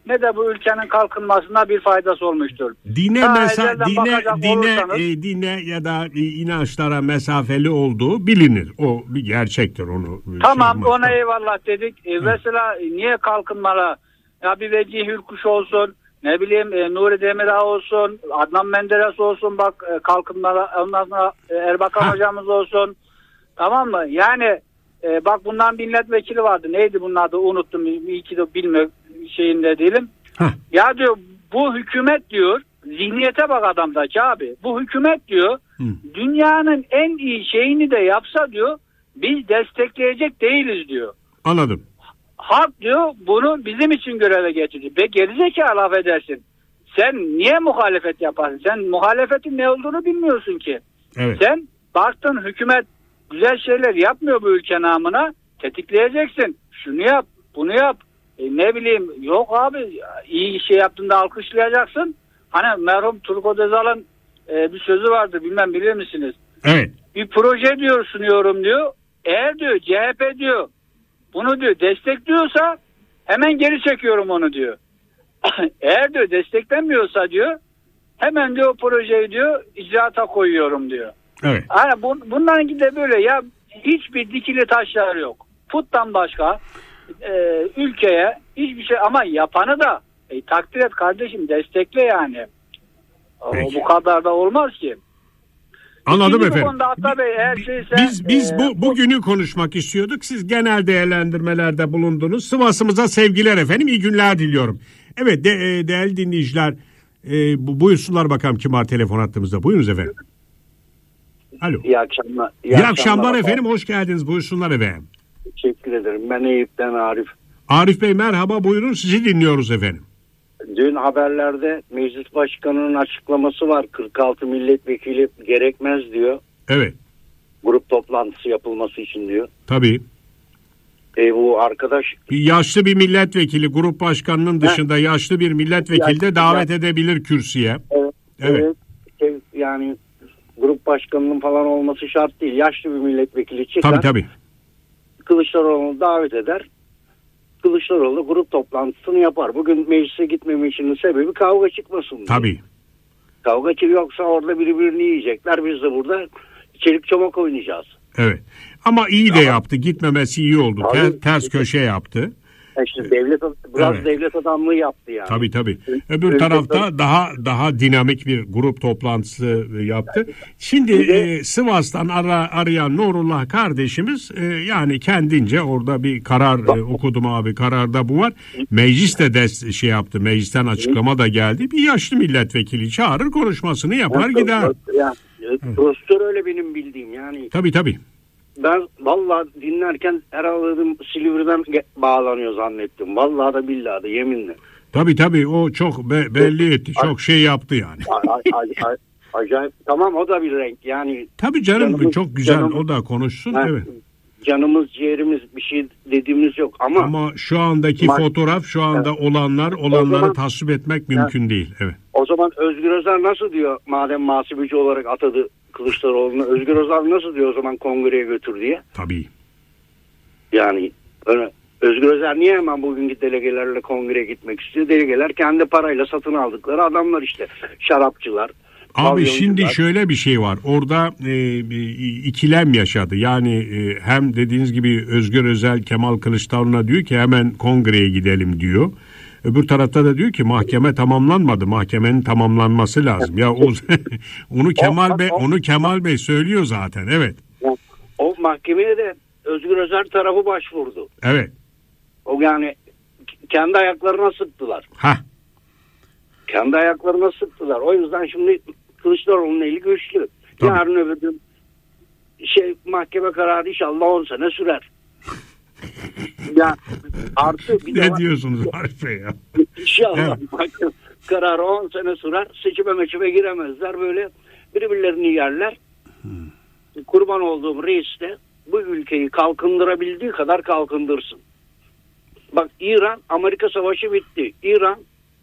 ne de bu ülkenin kalkınmasına bir faydası olmuştur. Dine ya da inançlara mesafeli olduğu bilinir. O bir gerçektir onu. Tamam ona eyvallah dedik. Mesela niye kalkınmalı? Ya bir Vecihi Hürkuş olsun, ne bileyim Nuri Demirağ olsun, Adnan Menderes olsun, bak kalkınmalı, ondan sonra Erbakan hocamız olsun. Tamam mı? Yani bak bundan bir milletvekili vardı. Neydi bunun adı? Unuttum. İyi ki de bilmiyorum şeyinde değilim. Ya diyor bu hükümet diyor, zihniyete bak adamdaki abi. Bu hükümet diyor dünyanın en iyi şeyini de yapsa diyor biz destekleyecek değiliz diyor. Anladım. Halk diyor bunu bizim için göreve getirdi. Ve gerizekalı laf edersin. Sen niye muhalefet yaparsın? Sen muhalefetin ne olduğunu bilmiyorsun ki. Evet. Sen baktın hükümet güzel şeyler yapmıyor bu ülke namına. Tetikleyeceksin. Şunu yap, bunu yap. Ne bileyim yok abi iyi şey yaptığında alkışlayacaksın. Hani merhum Turgut Özal'ın bir sözü vardı bilmem bilir misiniz? Evet. Bir proje diyor sunuyorum diyor. Eğer diyor CHP diyor bunu diyor destekliyorsa hemen geri çekiyorum onu diyor. Eğer diyor desteklenmiyorsa diyor hemen diyor projeyi diyor icraata koyuyorum diyor. Evet. Yani bunların de böyle ya hiçbir dikili taşlar yok. Futtan başka ülkeye hiçbir şey ama yapanı da takdir et kardeşim destekle yani. Bu kadar da olmaz ki. Anladım efendim. Biz bugünü konuşmak istiyorduk. Siz genel değerlendirmelerde bulundunuz. Sivas'ımıza sevgiler efendim. İyi günler diliyorum. Evet değerli dinleyiciler buyursunlar bakalım kim var telefon hattımızda. Buyurunuz efendim. Alo. İyi akşamlar. İyi akşamlar efendim. Hoş geldiniz. Buyursunlar efendim. Teşekkür ederim. Ben Eyüp'ten Arif. Arif Bey merhaba buyurun sizi dinliyoruz efendim. Dün haberlerde meclis başkanının açıklaması var. 46 milletvekili gerekmez diyor. Evet. Grup toplantısı yapılması için diyor. Tabii. Bu arkadaş... Yaşlı bir milletvekili grup başkanının dışında yaşlı bir milletvekili de davet edebilir kürsüye. Evet. Yani grup başkanının falan olması şart değil. Yaşlı bir milletvekili çıkar. Tabii. Kılıçdaroğlu'nu davet eder. Kılıçdaroğlu grup toplantısını yapar. Bugün meclise gitmemesinin sebebi kavga çıkmasın diye. Tabii. Kavga yoksa orada birbirini yiyecekler. Biz de burada çelik çomak oynayacağız. Evet. Ama iyi de yaptı. Gitmemesi iyi oldu. Ters köşe yaptı. İşte devlet adamlığı yaptı yani. Tabii. Öbür tarafta daha dinamik bir grup toplantısı yaptı. Şimdi Sivas'tan arayan Nurullah kardeşimiz yani kendince orada bir karar okudum abi. Kararda bu var. Meclis de şey yaptı. Meclisten açıklama da geldi. Bir yaşlı milletvekili çağırır konuşmasını yapar gider. Prosedür öyle benim bildiğim yani. Tabii. Ben vallahi dinlerken herhalde Silivri'den bağlanıyor zannettim. Vallahi da billahi da yeminle. Tabii o çok belli etti. Çok şey yaptı yani. Acayip. Tamam o da bir renk yani. Tabii canım çok güzel o da konuşsun. Evet. Canımız ciğerimiz bir şey dediğimiz yok ama şu andaki fotoğraf şu anda olanları tasvip etmek mümkün değil. Evet. O zaman Özgür Özel nasıl diyor madem muhasebeci olarak atadı Kılıçdaroğlu'nu, Özgür Özel nasıl diyor o zaman kongreye götür diye? Tabii. Yani Özgür Özel niye hemen bugünkü delegelerle kongreye gitmek istiyor? Delegeler kendi parayla satın aldıkları adamlar işte. Şarapçılar. Abi şimdi şöyle bir şey var. Orada ikilem yaşadı. Yani hem dediğiniz gibi Özgür Özel Kemal Kılıçdaroğlu'na diyor ki hemen kongreye gidelim diyor. Öbür tarafta da diyor ki mahkeme tamamlanmadı. Mahkemenin tamamlanması lazım. Ya onu Kemal Bey söylüyor zaten. Evet. O mahkemeye de Özgür Özel tarafı başvurdu. Evet. O yani kendi ayaklarına sıktılar. Kendi ayaklarına sıktılar. O yüzden şimdi Kılıçdaroğlu'nun eli güçlü. Tabii. Yarın öbür gün mahkeme kararı inşallah 10 sene sürer. Ya artı bir ne diyorsunuz Arif Bey ya? İnşallah mahkeme kararı 10 sene sürer. Seçime giremezler. Böyle birbirlerini yerler. Kurban olduğum reis de bu ülkeyi kalkındırabildiği kadar kalkındırsın. Bak İran Amerika savaşı bitti. İran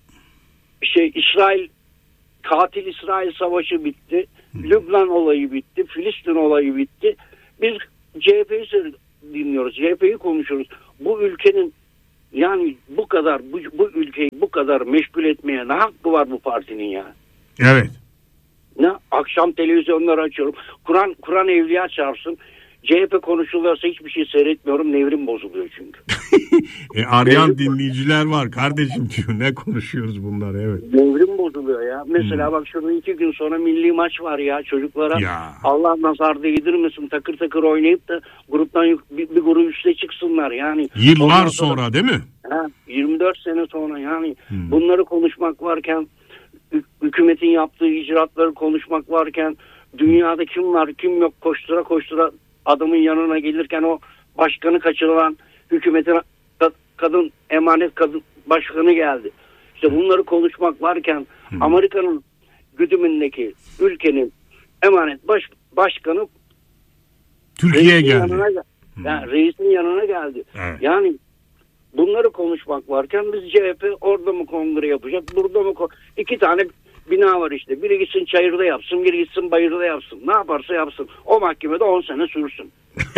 katil İsrail savaşı bitti. Lübnan olayı bitti. Filistin olayı bitti. Biz CHP'yi dinliyoruz. CHP'yi konuşuyoruz. Bu ülkenin Yani bu kadar bu ülkeyi bu kadar meşgul etmeye ne hakkı var bu partinin ya? Evet. Ne akşam televizyonları açıyorum. Kur'an evliya çarpsın. CHP konuşuluyorsa hiçbir şey seyretmiyorum. Nevrim bozuluyor çünkü. Arayan dinleyiciler var kardeşim diyor. Ne konuşuyoruz bunlar, evet. Nevrim bozuluyor ya. Mesela bak şurada 2 gün sonra milli maç var ya çocuklara. Ya. Allah nazar değdirmesin, takır takır oynayıp da gruptan bir grup üste çıksınlar yani. Yıllar sonra değil mi? 24 sene sonra yani bunları konuşmak varken, hükümetin yaptığı icraatları konuşmak varken, dünyada kim var kim yok koştura koştura adamın yanına gelirken o başkanı kaçırılan hükümetin kadın emanet kadın başkanı geldi. İşte bunları konuşmak varken Amerika'nın güdümündeki ülkenin emanet başkanı Türkiye'ye geldi. Yani reisin yanına geldi. Evet. Yani bunları konuşmak varken biz CHP orada mı kongre yapacak, burada mı 2 tane bina var işte. Biri gitsin Çayır'da yapsın, biri gitsin Bayır'da yapsın. Ne yaparsa yapsın. O mahkemede 10 sene sürsün.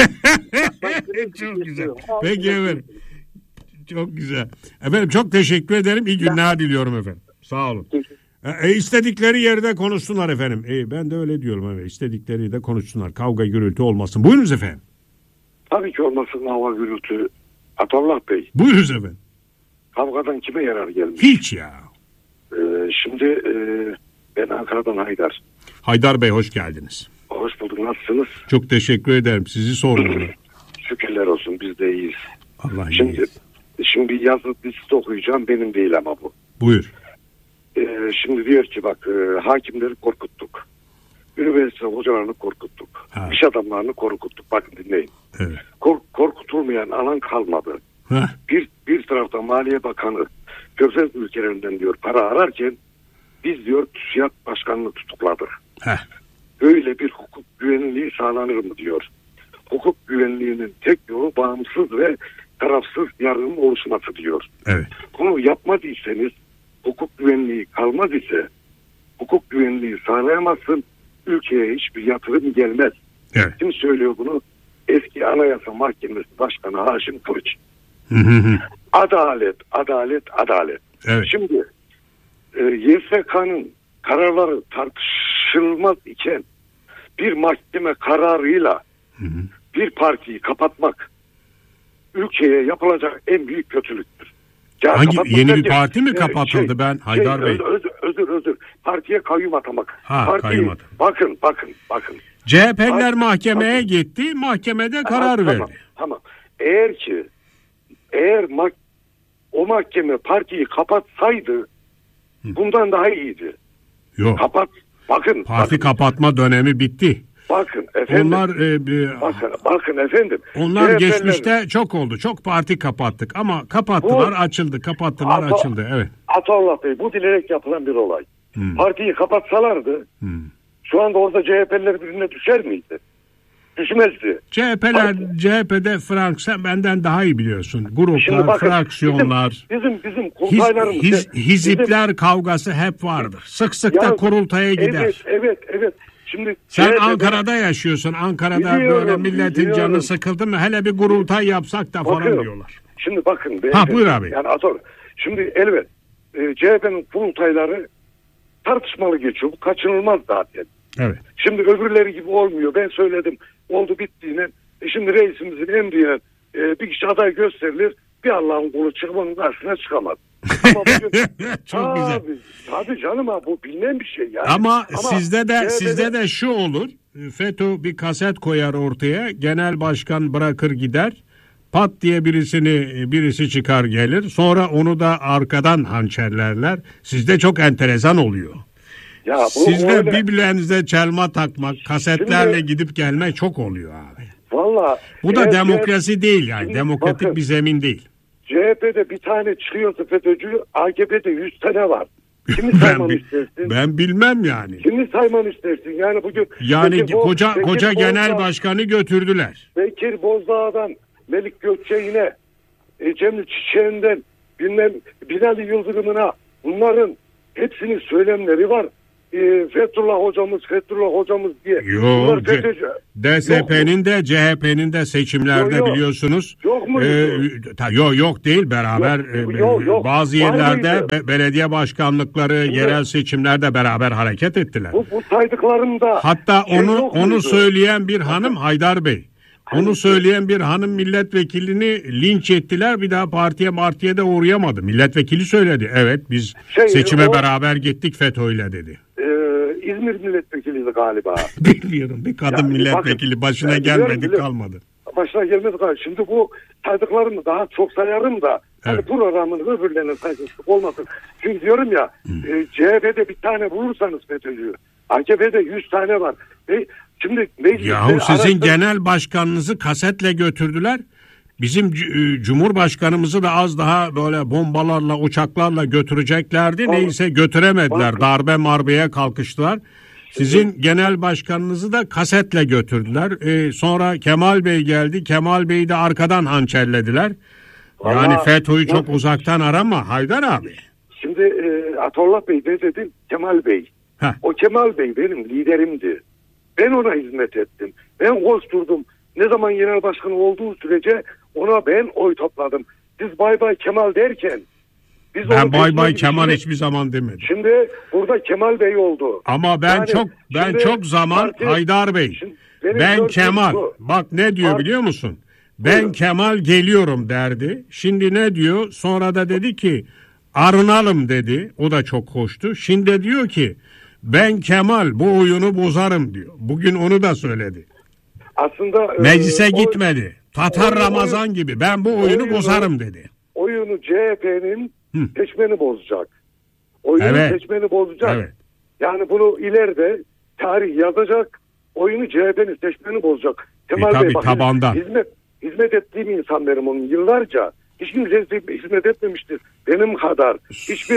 Çok güzel. Peki efendim. Çok güzel. Efendim çok teşekkür ederim. İyi günler diliyorum efendim. Sağ olun. İstedikleri yerde konuşsunlar efendim. Ben de öyle diyorum. Evet. İstedikleri de konuşsunlar. Kavga gürültü olmasın. Buyurunuz efendim. Tabii ki olmasın hava gürültü. Atollah Bey. Buyurunuz efendim. Kavgadan kime yarar gelmiş? Hiç ya. Şimdi ben Ankara'dan Haydar. Haydar Bey hoş geldiniz. Hoş bulduk. Nasılsınız? Çok teşekkür ederim. Sizi sormalı. Şükürler olsun. Biz de iyiyiz. Allah iyiyiz. Şimdi bir yazı dizisi okuyacağım. Benim değil ama bu. Buyur. Şimdi diyor ki bak hakimleri korkuttuk. Üniversite hocalarını korkuttuk. Ha. İş adamlarını korkuttuk. Bakın dinleyin. Evet. Korkutulmayan alan kalmadı. Heh. Bir tarafta Maliye Bakanı Körfez ülkelerinden diyor para ararken biz diyor TÜSİAD Başkanı'nı tutukladık. Heh. Böyle bir hukuk güvenliği sağlanır mı diyor. Hukuk güvenliğinin tek yolu bağımsız ve tarafsız yargının oluşması diyor. Evet. Bunu yapmadıysanız hukuk güvenliği kalmaz ise hukuk güvenliği sağlayamazsın, ülkeye hiçbir yatırım gelmez. Evet. Kim söylüyor bunu? Eski Anayasa Mahkemesi Başkanı Haşim Kılıç. Adalet, adalet, adalet. Evet. Şimdi YSK'nın kararları tartışılmaz iken bir mahkeme kararıyla bir partiyi kapatmak ülkeye yapılacak en büyük kötülüktür. Ya hangi yeni bir parti mi kapatıldı Haydar Bey? Özür. Partiye kayyum atamak. Kayyum atamak. Bakın. CHP'liler mahkemeye gitti. Mahkemede karar verdi. Tamam. Eğer o mahkeme partiyi kapatsaydı bundan daha iyiydi. Yok. Bakın. Parti kapatma dönemi bitti. Bakın efendim. Bakın efendim. Onlar geçmişte çok oldu. Çok parti kapattık ama kapattılar, açıldı. Kapattılar, açıldı. Evet. Atollah Bey, bu dilerek yapılan bir olay. Partiyi kapatsalardı şu anda orada CHP'liler birbirine düşer miydi? Düşmezdi. CHP'de sen benden daha iyi biliyorsun. Gruplar, bakın, fraksiyonlar. Bizim kurultaylarımız. Hizipler kavgası hep vardır. Sık da kurultaya gider. Evet. Şimdi sen Ankara'da yaşıyorsun. Ankara'da böyle milletin canı sıkıldı mı? Hele bir kurultay yapsak da falan diyorlar. Şimdi bakın. Buyur abi. Yani şimdi elbet CHP'nin kurultayları tartışmalı geçiyor. Bu kaçınılmaz zaten. Evet. Şimdi öbürleri gibi olmuyor. Ben söyledim. Oldu bittiğine. Şimdi reisimizin emriyle bir kişi aday gösterilir. Bir Allah'ın kulu çıkmanın karşısına çıkamaz. Ama bugün, çok güzel. Tabii canım bu bilinen bir şey yani. Ama sizde de şu olur. FETÖ bir kaset koyar ortaya. Genel başkan bırakır gider. Pat diye birisi çıkar gelir. Sonra onu da arkadan hançerlerler. Sizde çok enteresan oluyor. Ya sizde birbirlerinize çelme takmak, kasetlerle gidip gelmek çok oluyor abi. Vallahi. Bu da demokrasi değil yani. Demokratik bir zemin değil. CHP'de bir tane çıkıyorsa FETÖ'cü, AKP'de 100 tane var. Kimi sayman istersin? Ben bilmem yani. Kimi sayman istersin? Yani bugün koca genel başkanı götürdüler. Bekir Bozdağ'dan Melik Gökçe'ine, Cemil Çiçek'den Binali Yıldırım'ına, bunların hepsinin söylemleri var. Fethullah hocamız diye. Yok. DSP'nin de CHP'nin de seçimlerde yok. Biliyorsunuz. Yok mu? Yok değil beraber. Yok. Bazı yerlerde belediye başkanlıkları, şimdi, yerel seçimlerde beraber hareket ettiler. Bu saydıklarımda. Hatta onu söyleyen bir hanım Haydar Bey. Onu söyleyen bir hanım milletvekilini linç ettiler. Bir daha partiye de uğrayamadı. Milletvekili söyledi. Evet biz seçime beraber gittik FETÖ'yle dedi. İzmir milletvekiliydi galiba. Bilmiyorum. Bir kadın milletvekili başına gelmedi kalmadı. Başına gelmedi kalmadı. Şimdi bu saydıklarımı daha çok sayarım da hani programın öbürlerine saygısızlık olmasın. Çünkü diyorum ya CHP'de bir tane bulursanız FETÖ'cü. AKP'de 100 tane var. Şimdi yahu sizin genel başkanınızı kasetle götürdüler. Bizim Cumhurbaşkanımızı da az daha böyle bombalarla, uçaklarla götüreceklerdi. Neyse götüremediler. Darbe marbeye kalkıştılar. Sizin genel başkanınızı da kasetle götürdüler. Sonra Kemal Bey geldi. Kemal Bey'i de arkadan hançerlediler. Yani FETÖ'yü çok uzaktan arama Haydar abi. Şimdi Atollah Bey ne dedim? Kemal Bey. O Kemal Bey benim liderimdi. Ben ona hizmet ettim. Ben koşturdum. Ne zaman genel başkanı olduğu sürece ona ben oy topladım. Siz bay bay Kemal derken ben bay bay Kemal hiçbir zaman demedim. Şimdi burada Kemal Bey oldu. Ama ben çok zaman Haydar Bey. Ben Kemal. Bak ne diyor biliyor musun? Ben Kemal geliyorum derdi. Şimdi ne diyor? Sonra da dedi ki arınalım dedi. O da çok hoştu. Şimdi diyor ki ben Kemal bu oyunu bozarım diyor. Bugün onu da söyledi. Aslında meclise gitmedi. Tatar Ramazan gibi ben bu oyunu bozarım dedi. Oyunu CHP'nin seçmeni bozacak. Seçmeni bozacak. Evet. Yani bunu ileride tarih yazacak. Oyunu CHP'nin seçmeni bozacak. Kemal Bey bakın, tabandan. Hizmet ettiğim insan benim onun yıllarca. Hiç kimse hizmet etmemiştir. Benim kadar. Hiçbir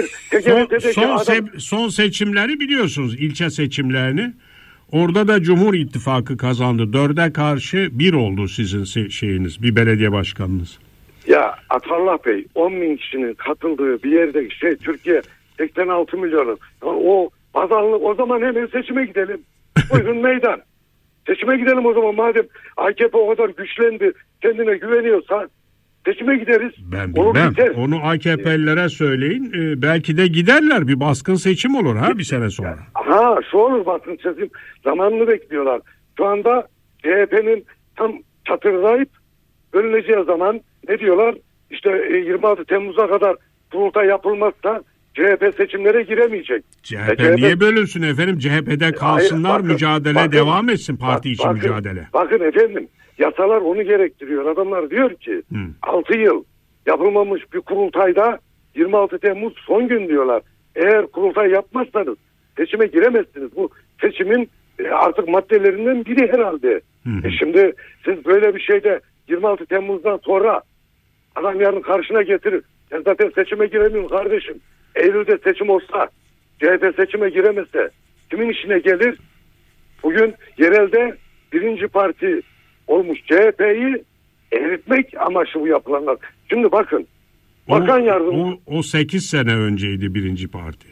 son seçimleri biliyorsunuz, ilçe seçimlerini. Orada da Cumhur İttifakı kazandı. 4'e karşı 1 oldu sizin şeyiniz, bir belediye başkanınız. Ya Atollah Bey 10 bin kişinin katıldığı bir yerde Türkiye 86 milyonu. O pazarlık, o zaman hemen seçime gidelim. Buyurun meydan. Seçime gidelim o zaman madem AKP o kadar güçlendi, kendine güveniyorsa seçime gideriz. Ben bilmem. Onu AKP'lilere söyleyin. Belki de giderler. Bir baskın seçim olur bir sene sonra. Şu olur baskın seçim. Zamanını bekliyorlar. Şu anda CHP'nin tam çatırlayıp bölüneceği zaman ne diyorlar? İşte 26 Temmuz'a kadar kurultay yapılmazsa CHP seçimlere giremeyecek. CHP niye bölünsün efendim? CHP'de kalsınlar, mücadele devam etsin, parti için mücadele. Bakın efendim, yasalar onu gerektiriyor. Adamlar diyor ki 6 yıl yapılmamış bir kurultayda 26 Temmuz son gün diyorlar. Eğer kurultay yapmazsanız seçime giremezsiniz. Bu seçimin artık maddelerinden biri herhalde. Şimdi siz böyle bir şeyde 26 Temmuz'dan sonra adam yarın karşına getirir. Sen zaten seçime giremiyorsun kardeşim. Eylül'de seçim olsa, CHP seçime giremezse kimin işine gelir? Bugün yerelde birinci parti olmuş CHP'yi eritmek amaçlı bu yapılanlar. Şimdi bakın. Bakan yardımcısı. O 8 sene önceydi birinci parti.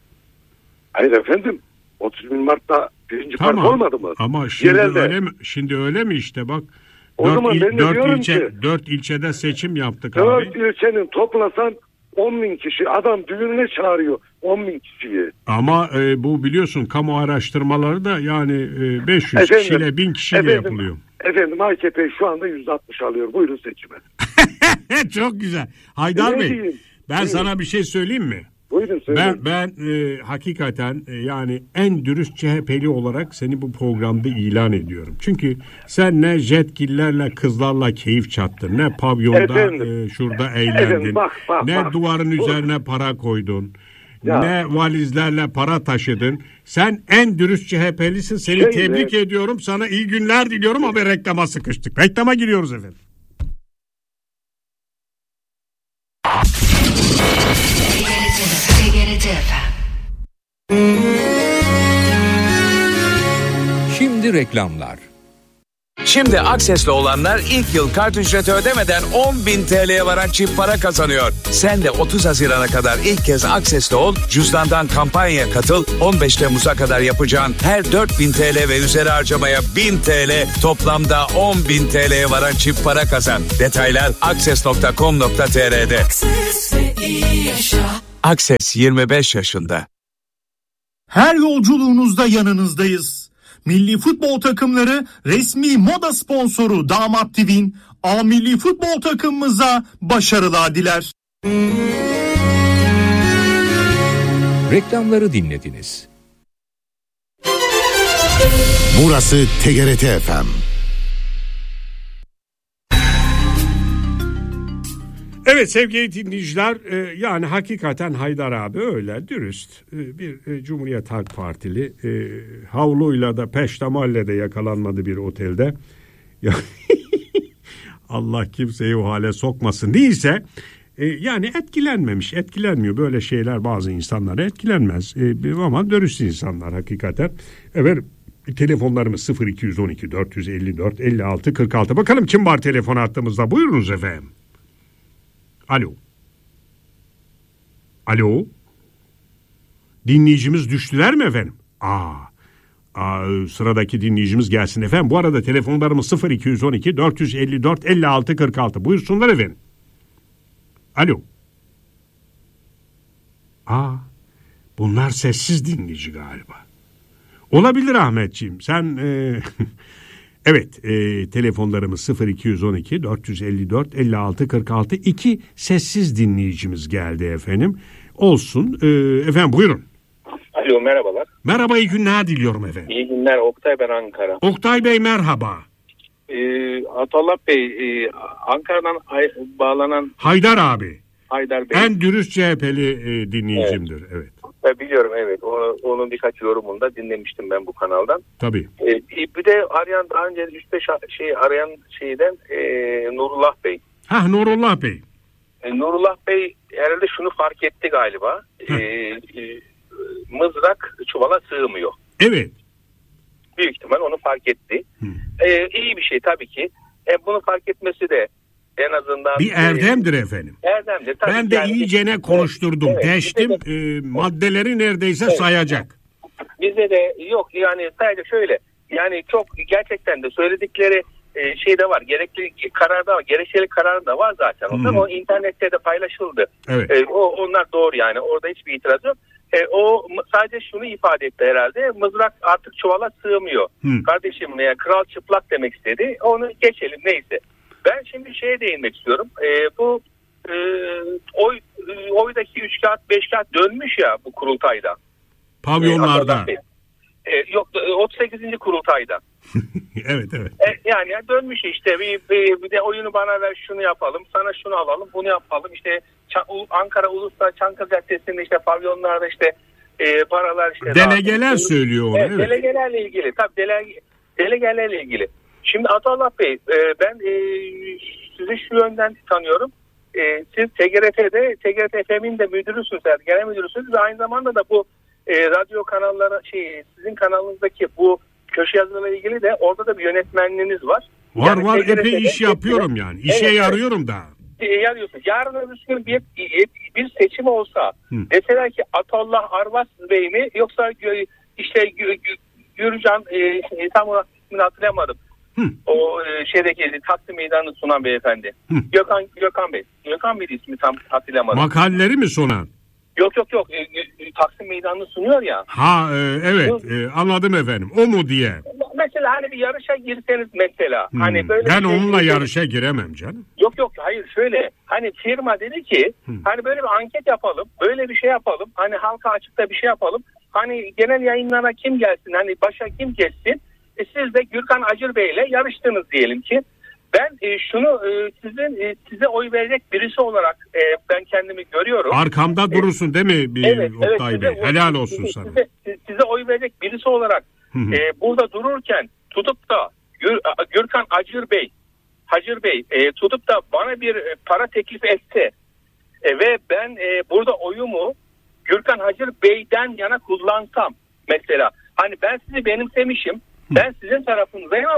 Hayır efendim. 31 Mart'ta birinci parti olmadı mı? Ama şimdi öyle mi işte bak. O zaman ben de diyorum ki 4 ilçede seçim yaptık 4 ilçenin toplasan 10 bin kişi adam düğününe çağırıyor 10 bin kişiyi. Ama bu biliyorsun kamu araştırmaları da yani 500 kişiyle 1000 kişiyle yapılıyor. Efendim AKP şu anda %60 alıyor. Buyurun seçime. Çok güzel. Haydar Bey ben sana bir şey söyleyeyim mi? Buyurun söyleyin. Ben hakikaten yani en dürüst CHP'li olarak seni bu programda ilan ediyorum. Çünkü sen ne jetgillerle kızlarla keyif çattın, ne pavyonda şurada eğlendin, ne duvarın üzerine para koydun, ne valizlerle para taşıdın. Sen en dürüst CHP'lisin. Seni tebrik ediyorum. Sana iyi günler diliyorum ama reklama sıkıştık. Reklama giriyoruz efendim. Şimdi reklamlar. Şimdi Akses'le olanlar ilk yıl kart ücreti ödemeden 10.000 TL'ye varan çift para kazanıyor. Sen de 30 Haziran'a kadar ilk kez Akses'le ol, cüzdandan kampanyaya katıl, 15 Temmuz'a kadar yapacağın her 4.000 TL ve üzeri harcamaya 1.000 TL, toplamda 10.000 TL'ye varan çift para kazan. Detaylar akses.com.tr'de. Akses 25 yaşında. Her yolculuğunuzda yanınızdayız. Milli futbol takımları resmi moda sponsoru Damat TV'nin A Milli Futbol takımımıza başarılar diler. Reklamları dinlediniz. Burası TGRT FM. Evet sevgili dinleyiciler, yani hakikaten Haydar abi öyle dürüst bir Cumhuriyet Halk Partili, havluyla da peştemalle de yakalanmadı bir otelde. Allah kimseyi o hale sokmasın. Neyse, yani etkilenmiyor böyle şeyler, bazı insanlara etkilenmez ama dürüst insanlar hakikaten. Evet, telefonlarımız 0212 454 56 46. Bakalım kim var telefon hattımızda, buyurunuz efendim. Alo. Dinleyicimiz düştüler mi efendim? Sıradaki dinleyicimiz gelsin efendim. Bu arada telefonlarımız 0212 454 56 46. Buyursunlar efendim. Alo. Bunlar sessiz dinleyici galiba. Olabilir Ahmetciğim. Sen evet, telefonlarımız 0212 454 56 46. 2 sessiz dinleyicimiz geldi efendim. Olsun. Efendim buyurun. Alo, merhabalar. Merhaba, iyi günler diliyorum efendim. İyi günler, Oktay, ben Ankara. Oktay Bey merhaba. Atollah Bey, Ankara'dan bağlanan Haydar abi. Haydar Bey. En dürüst CHP'li dinleyicimdir. Evet. Biliyorum, evet. Onun birkaç yorumunu da dinlemiştim ben bu kanaldan. Tabii. Bir de arayan, daha önce 3-5 arayan şeyden Nurullah Bey. Nurullah Bey. Nurullah Bey herhalde şunu fark etti galiba. Mızrak çuvala sığmıyor. Evet. Büyük ihtimal onu fark etti. İyi bir şey tabii ki. Bunu fark etmesi de en azından bir erdemdir efendim. Erdemdir. Tabii ben de yani, iyicene konuşturdum. Evet, deştim. Maddeleri neredeyse sayacak. Bizde de yok yani, sadece şöyle. Yani çok gerçekten de söyledikleri şey de var. Gerekli karar da var. Gerekçeli karar da var zaten. O internette de paylaşıldı. Evet. Onlar doğru yani. Orada hiçbir itiraz yok. O sadece şunu ifade etti herhalde. Mızrak artık çuvala sığmıyor. Kardeşim kral çıplak demek istedi. Onu geçelim neyse. Ben şimdi şeye değinmek istiyorum. Bu oydaki 3 kağıt 5 kağıt dönmüş ya bu kurultayda. Pavyonlarda. Yok 38. kurultayda. Evet. Yani dönmüş işte bir de oyunu bana ver, şunu yapalım, sana şunu alalım, bunu yapalım. İşte Ankara Ulus'ta Çankırı Caddesi'nde işte pavyonlarda işte paralar işte. Delegeler söylüyor onu. Evet. Delegelerle ilgili. Tabii delegelerle ilgili. Şimdi Atollah Bey, ben sizi şu yönden tanıyorum. Siz TGRT FM'in de müdürüsünüz, genel müdürüsünüz ve aynı zamanda da bu radyo kanalları sizin kanalınızdaki bu köşe yazılarla ilgili de orada da bir yönetmenliğiniz var. Var epey iş yapıyorum yani. İşe yarıyorum da. Yarıyorsunuz. Yarın öbür gün bir seçim olsa deseler ki Atollah Arvas Bey mi yoksa işte Gürcan tam olarak ismini hatırlayamadım. O şeydeki Taksim Meydanı'nı sunan beyefendi. Gökhan Bey. Gökhan Bey'di ismi, tam hatırlayamadım. Makaleleri mi sunan? Yok. Taksim Meydanı'nı sunuyor ya. Evet. Anladım efendim. O mu diye. Mesela hani bir yarışa girseniz mesela. Hani böyle ben onunla yarışa giremem canım. Yok hayır, şöyle. Hani firma dedi ki hani böyle bir anket yapalım. Böyle bir şey yapalım. Hani halka açıkta bir şey yapalım. Hani genel yayınlara kim gelsin? Hani başa kim geçsin? Siz de Gürkan Acır Bey'le yarıştınız diyelim ki. Ben şunu size oy verecek birisi olarak ben kendimi görüyorum. Arkamda durursun değil mi Oktay Bey? Helal olsun sana. Size oy verecek birisi olarak burada dururken tutup da Gürkan Hacır Bey tutup da bana bir para teklif etse ve ben burada oyumu Gürkan Hacır Bey'den yana kullansam mesela, hani ben sizi benimsemişim, ben sizin tarafınızdayım ama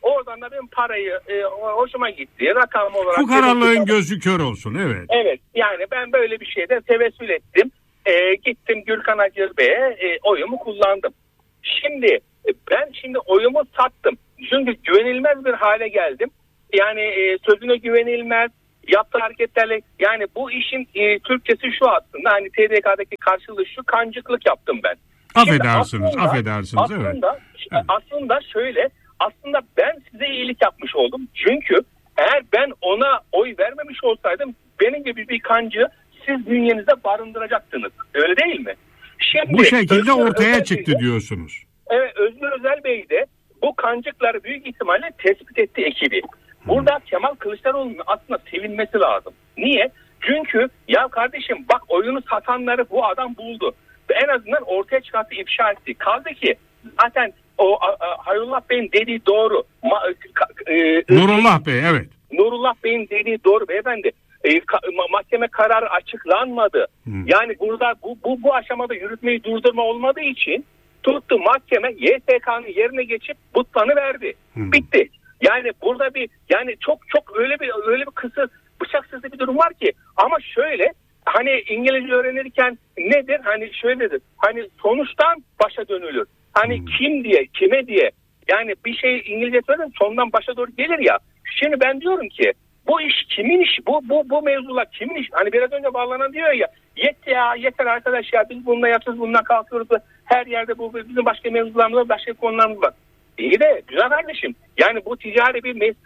Oradan da benim parayı hoşuma gitti. Rakam olarak. Fukaralığın gözü kör olsun, evet. Evet, yani ben böyle bir şeyden tevessül ettim. Gittim Gürkan Acar Bey'e oyumu kullandım. Şimdi ben oyumu sattım. Çünkü güvenilmez bir hale geldim. Yani sözüne güvenilmez, yaptığı hareketlerle, yani bu işin Türkçesi şu aslında, hani TDK'daki karşılığı şu, kancıklık yaptım ben. Affedersiniz, evet. Aslında şöyle, aslında ben size iyilik yapmış oldum. Çünkü eğer ben ona oy vermemiş olsaydım, benim gibi bir kancı siz bünyenizde barındıracaktınız. Öyle değil mi? Şimdi, bu şekilde ortaya çıktı diyorsunuz. Evet, Özgür Özel Bey de bu kancıkları büyük ihtimalle tespit etti ekibi. Burada Kemal Kılıçdaroğlu'nun aslında sevinmesi lazım. Niye? Çünkü ya kardeşim bak, oyunu satanları bu adam buldu. En azından ortaya çıkarttı, ifşa etti. Kaldı ki zaten o Hayrullah Bey'in dediği doğru. Nurullah Bey, evet. Nurullah Bey'in dediği doğru beyefendi. Mahkeme kararı açıklanmadı. Yani burada bu aşamada yürütmeyi durdurma olmadığı için tuttu mahkeme, YSK'nın yerine geçip butlanı verdi. Bitti. Yani burada çok öyle bir kısır, bıçak sızı bir durum var ki, ama şöyle, hani İngilizce öğrenirken nedir? Hani şöyledir. Hani sonuçtan başa dönülür. Hani kim diye, kime diye. Yani bir şey İngilizce söyledim, sondan başa doğru gelir ya. Şimdi ben diyorum ki bu iş kimin işi? Bu mevzular kimin işi? Hani biraz önce bağlanan diyor ya, yeter arkadaş ya, biz bununla yapacağız, bununla kalkıyoruz. Her yerde bu bizim başka mevzularımız var, başka konularımız var. İyi de güzel kardeşim. Yani bu ticari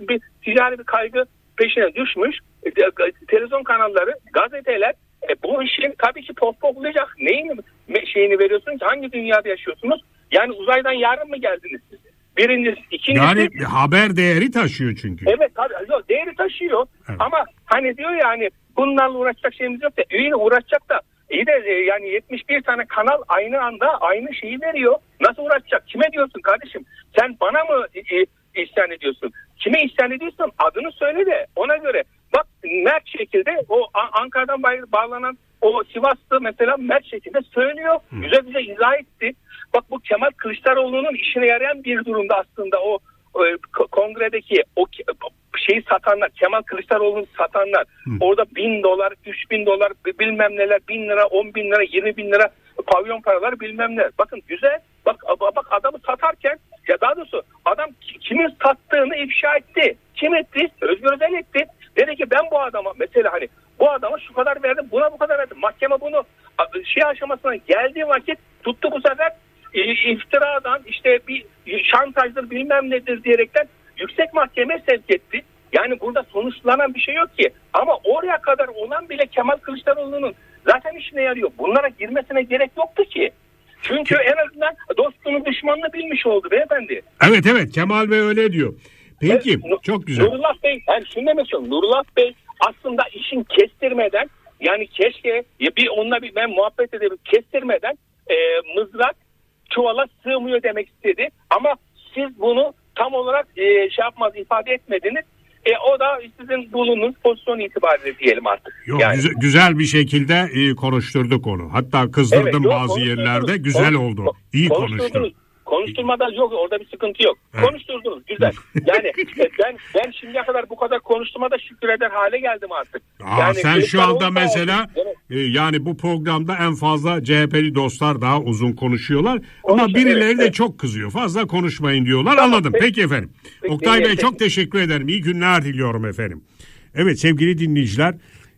bir kaygı peşine düşmüş. Televizyon kanalları, gazeteler bu işin tabii ki pohpohlayacak. Neyin şeyini veriyorsunuz? Hangi dünyada yaşıyorsunuz? Yani uzaydan yarın mı geldiniz siz? Birincisi, ikincisi. Yani haber değeri taşıyor çünkü. Evet tabii, değeri taşıyor. Evet. Ama hani diyor ya, hani bunlarla uğraşacak şeyimiz yok da, iyi uğraşacak da. İyi de yani 71 tane kanal aynı anda aynı şeyi veriyor. Nasıl uğraşacak? Kime diyorsun kardeşim? Sen bana mı isyan ediyorsun? Kime isyan ediyorsun? Adını söyle de ona göre. Bak, mert şekilde o Ankara'dan bağlanan o Sivaslı mesela mert şekilde söylüyor. Güzel izah etti. Bak, bu Kemal Kılıçdaroğlu'nun işine yarayan bir durumda aslında o kongredeki o şeyi satanlar, Kemal Kılıçdaroğlu'nu satanlar, orada $1.000, $3.000 bilmem neler, 1.000 lira, 10.000 lira, 20.000 lira pavyon paraları bilmem ne. Bakın güzel, bak adamı satarken, ya daha doğrusu adam kimin sattığını ifşa etti. Kim etti? Özgür Özel etti. Dedi ki ben bu adama, mesela hani bu adama şu kadar verdim, buna bu kadar verdim. Mahkeme bunu aşamasına geldiği vakit tuttu bu sefer iftiradan, işte bir şantajdır bilmem nedir diyerekten yüksek mahkemeye sevk etti. Yani burada sonuçlanan bir şey yok ki. Ama oraya kadar olan bile Kemal Kılıçdaroğlu'nun zaten işine yarıyor. Bunlara girmesine gerek yoktu ki. Çünkü en azından dostunu düşmanını bilmiş oldu beyefendi. Evet, Kemal Bey öyle diyor. Peki, çok güzel. Nurullah Bey, yani şunu demek istiyorum. Nurullah Bey aslında işin kestirmeden, yani keşke onunla ben muhabbet edelim, kestirmeden mızrak çuvala sığmıyor demek istedi. Ama siz bunu tam olarak ifade etmediniz. O da sizin bulunduğunuz pozisyon itibariyle diyelim artık. Yok, yani. güzel bir şekilde konuşturduk onu. Hatta kızdırdım bazı yerlerde. Güzel oldu. İyi konuştu. Konuşturmadan yok, orada bir sıkıntı yok. Evet. Konuşturdunuz, güzel. Yani ben şimdiye kadar bu kadar konuşturmada şükür eder hale geldim artık. Yani sen şu anda mesela yani bu programda en fazla CHP'li dostlar daha uzun konuşuyorlar. Ama birileri de çok kızıyor. Fazla konuşmayın diyorlar. Tamam, anladım. Peki efendim. Oktay Bey çok teşekkür ederim. İyi günler diliyorum efendim. Evet sevgili dinleyiciler.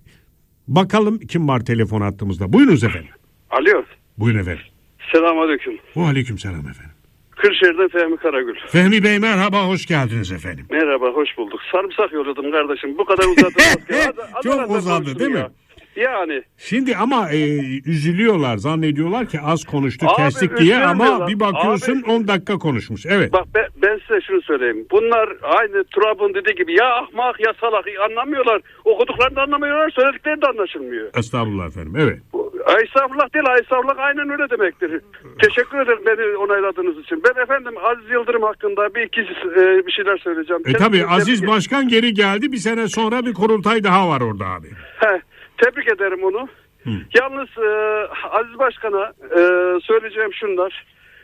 Bakalım kim var telefon hattımızda. Buyurunuz efendim. Alo. Buyurun efendim. Selamünaleyküm. Aleykümselam efendim. Kırşehir'den Fehmi Karagül. Fehmi Bey merhaba, hoş geldiniz efendim. Merhaba, hoş bulduk. Sarımsak yolladım kardeşim. Bu kadar uzadı. Çok uzadı değil mi? Yani. Şimdi ama üzülüyorlar, zannediyorlar ki az konuştuk, kestik diye, ama bir bakıyorsun 10 dakika konuşmuş. Evet. Bak ben size şunu söyleyeyim. Bunlar aynı Turab'ın dediği gibi ya ahmak ya salak, anlamıyorlar. Okuduklarını da anlamıyorlar, söyledikleri de anlaşılmıyor. Estağfurullah efendim, evet. Estağfurullah değil, estağfurullah aynen öyle demektir. Teşekkür ederim beni onayladığınız için. Ben efendim Aziz Yıldırım hakkında bir şeyler söyleyeceğim. Tabii Aziz Başkan geri geldi, bir sene sonra bir kurultay daha var orada abi. Tebrik ederim onu. Yalnız Aziz Başkan'a söyleyeceğim şunlar.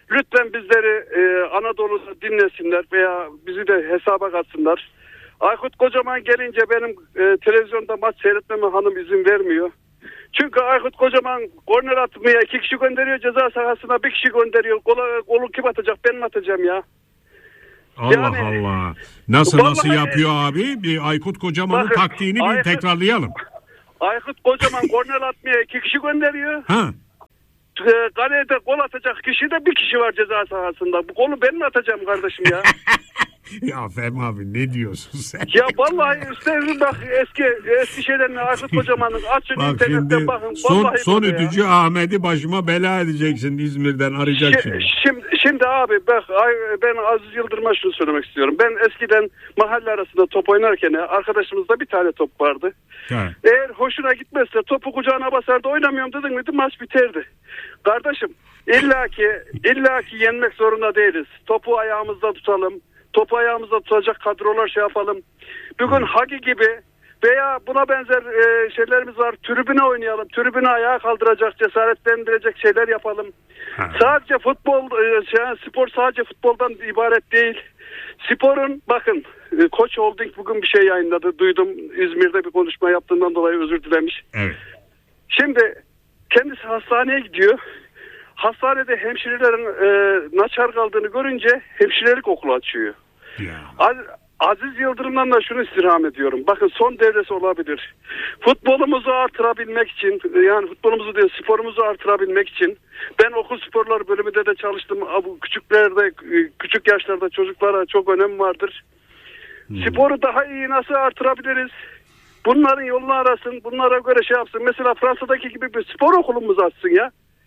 lütfen bizleri Anadolu'da dinlesinler veya bizi de hesaba katsınlar. Aykut Kocaman gelince benim televizyonda maç seyretmeme hanım izin vermiyor. Çünkü Aykut Kocaman korner atmaya 2 kişi gönderiyor, ceza sahasına 1 kişi gönderiyor. Golu kim atacak, ben mi atacağım ya? Allah Yani, Allah. Nasıl yapıyor abi? Bir Aykut Kocaman'ın taktiğini bir tekrarlayalım. Aykut Kocaman korner atmaya 2 kişi gönderiyor. Ha. Kalede gol atacak kişi de 1 kişi var ceza sahasında. Bu golü ben mi atacağım kardeşim ya? Ya Fehmi abi ne diyorsun sen? Ya vallahi üstelik bak eski şeylerini Aykut Kocaman'ın açın bak internetten bakın. Son ütücü ya. Ahmet'i başıma bela edeceksin, İzmir'den arayacak Şimdi abi bak ben Aziz Yıldırım'a şunu söylemek istiyorum. Ben eskiden mahalle arasında top oynarken arkadaşımızda bir tane top vardı. Evet. Eğer hoşuna gitmezse topu kucağına basardı, oynamıyorum dedin miydi maç biterdi. Kardeşim illaki yenmek zorunda değiliz. Topu ayağımızda tutalım. Topu ayağımızda tutacak kadrolar yapalım. Bugün Hagi gibi veya buna benzer şeylerimiz var. Tribüne oynayalım. Tribüne ayağa kaldıracak, cesaretlendirecek şeyler yapalım. Sadece spor sadece futboldan ibaret değil. Sporun bakın Koç Holding bugün bir şey yayınladı. Duydum, İzmir'de bir konuşma yaptığından dolayı özür dilemiş. Evet. Şimdi kendisi hastaneye gidiyor. Hastanede hemşirelerin naçar kaldığını görünce hemşirelik okulu açıyor. Aziz Yıldırım'dan da şunu istirham ediyorum. Bakın son devresi olabilir. Futbolumuzu artırabilmek için, yani futbolumuzu değil sporumuzu artırabilmek için ben okul sporları bölümünde de çalıştım. Bu küçük yaşlarda çocuklara çok önem vardır. Sporu daha iyi nasıl artırabiliriz? Bunların yolunu arasın, bunlara göre şey yapsın. Mesela Fransa'daki gibi bir spor okulumuz açsın ya.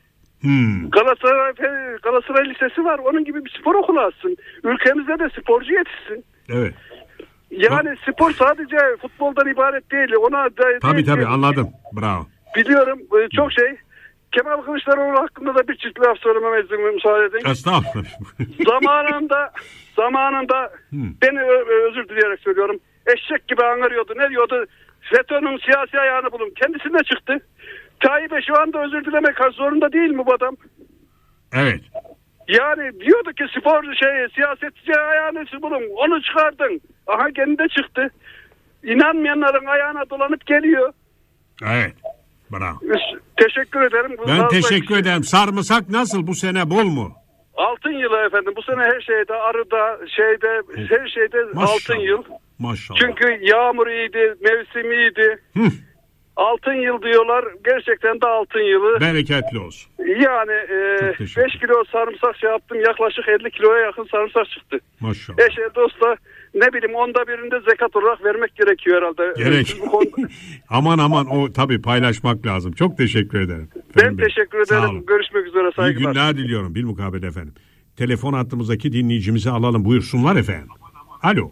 Galatasaray Lisesi var. Onun gibi bir spor okulu açsın. Ülkemizde de sporcu yetişsin. Evet. Yani spor sadece futboldan ibaret değil. Tabii anladım. Bravo. Biliyorum çok şey. Kemal Kılıçdaroğlu hakkında da bir çift laf söylememe izin müsaade edin. Estağfurullah. Zamanında beni özür dileyerek söylüyorum. Eşek gibi anırıyordu. Ne diyordu? FETÖ'nün siyasi ayağını bulun. Kendisine çıktı. Tayyip'e şu anda özür dilemek zorunda değil mi bu adam? Evet. Yani diyordu ki siyasetçi ayağını bulun. Onu çıkardın. Aha kendi de çıktı. İnanmayanların ayağına dolanıp geliyor. Evet. Bravo. Teşekkür ederim. Ben teşekkür ederim. Sarımsak nasıl bu sene, bol mu? Altın yılı efendim. Bu sene her şeyde, arıda, her şeyde maşallah. Altın yıl. Maşallah. Çünkü yağmur iyiydi, mevsim iyiydi. Altın yıl diyorlar. Gerçekten de altın yılı. Bereketli olsun. Yani 5 kilo sarımsak yaptım. Yaklaşık 50 kiloya yakın sarımsak çıktı. Maşallah. Eşe dosta ne bileyim 10'da zekat olarak vermek gerekiyor herhalde. Gerek. aman o tabii paylaşmak lazım. Çok teşekkür ederim. Ben teşekkür ederim. Görüşmek üzere, saygılar. İyi günler diliyorum bilmukabele efendim. Telefon hattımızdaki dinleyicimizi alalım. Buyursunlar efendim. Alo.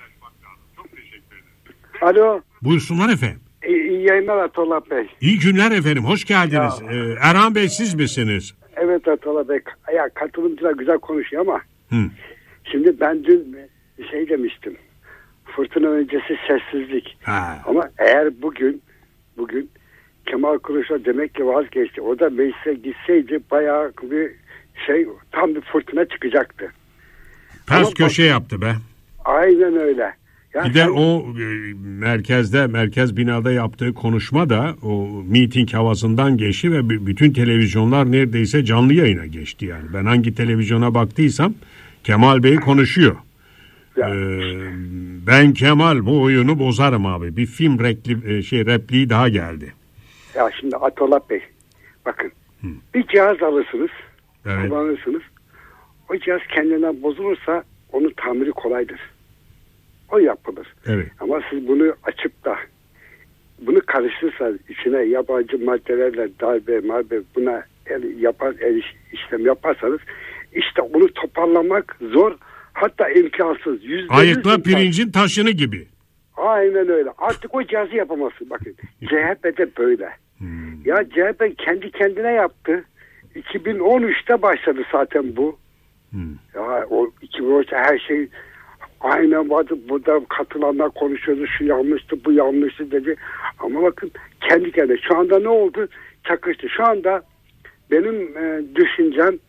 Alo. Buyursunlar efendim. İyi yayınlar Atollah Bey. İyi günler efendim. Hoş geldiniz. Erhan Bey siz misiniz? Evet Atollah Bey. Ya katılımcılar güzel konuşuyor ama şimdi ben dün demiştim. Fırtına öncesi sessizlik. Ama eğer bugün Kemal Kılıçdaroğlu demek ki vazgeçti. O da meclise gitseydi bayağı bir tam bir fırtına çıkacaktı. Ters köşe yaptı be. Aynen öyle. Bir de o merkez binada yaptığı konuşma da o miting havasından geçti ve bütün televizyonlar neredeyse canlı yayına geçti yani. Ben hangi televizyona baktıysam Kemal Bey konuşuyor. Ben Kemal bu oyunu bozarım abi. Bir film repliği daha geldi. Ya şimdi Atollah Bey bakın bir cihaz alırsınız, kullanırsınız. O cihaz kendinden bozulursa onun tamiri kolaydır. O yapılır. Evet. Ama siz bunu açıp da bunu karıştırırsanız içine yabancı maddelerle darbe buna işlem yaparsanız işte onu toparlamak zor, hatta imkansız. Ayıkla pirincin taşını gibi. Aynen öyle. Artık o cihazı yapamazsın. Bakın CHP'de böyle. Ya CHP kendi kendine yaptı. 2013'te başladı zaten bu. Ya o 2013'te her şey aynen vardı. Burada katılanlar konuşuyordu. Şu yanlıştı, bu yanlıştı dedi. Ama bakın kendi kendine. Şu anda ne oldu? Çakıştı. Şu anda benim düşüncem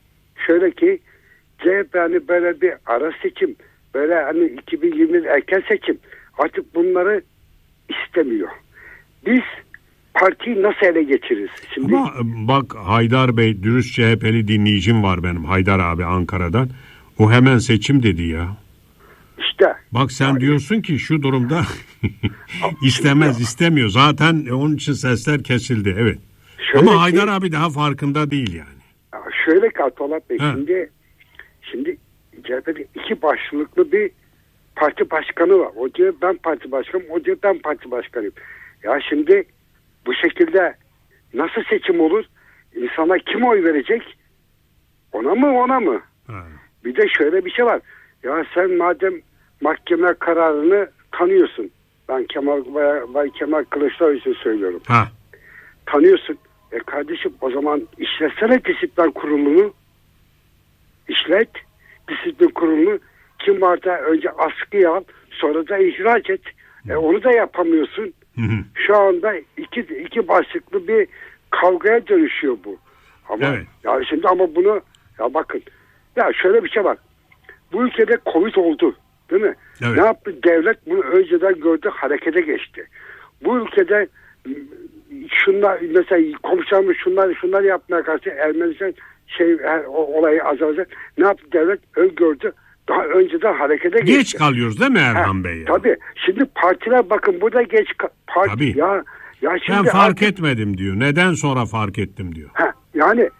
şöyle ki CHP hani böyle bir ara seçim, böyle hani 2020 erken seçim, artık bunları istemiyor. Biz partiyi nasıl ele geçiririz? Şimdi... Ama bak Haydar Bey, dürüst CHP'li dinleyicim var benim, Haydar abi Ankara'dan. O hemen seçim dedi ya. İşte. Bak sen diyorsun ki şu durumda istemiyor. Zaten onun için sesler kesildi, evet. Şöyle ama Haydar abi daha farkında değil yani. Şöyle ki Atalat Bey, şimdi CHP'de 2 başlıklı bir parti başkanı var. O diyor ben parti başkanıyım, o diyor ben parti başkanıyım. Ya şimdi bu şekilde nasıl seçim olur? İnsanlar kim oy verecek? Ona mı? Bir de şöyle bir şey var. Ya sen madem mahkeme kararını tanıyorsun. Ben Kemal Kılıçdaroğlu için söylüyorum. Tanıyorsun. Kardeşim o zaman işletsene disiplin kurulunu. İşlet disiplin kurulunu. Kim varsa önce askıya al, sonra da ihraç et. Onu da yapamıyorsun. Şu anda iki başlıklı bir kavgaya dönüşüyor bu. Ama ya şimdi ama bunu ya bakın. Ya şöyle bir şey var. Bu ülkede Covid oldu, değil mi? Evet. Ne yaptı? Devlet bunu önceden gördü, harekete geçti. Bu ülkede şunlar mesela komşularımız şunlar yapmaya karşı Ermenistan olayı azalacak. Ne yaptı devlet? Gördü. Daha önceden harekete geçti. Geç kalıyoruz değil mi Erhan Bey? Tabii. Şimdi partiler bakın burada geç parti ya şimdi ben fark etmedim diyor. Neden sonra fark ettim diyor. Yani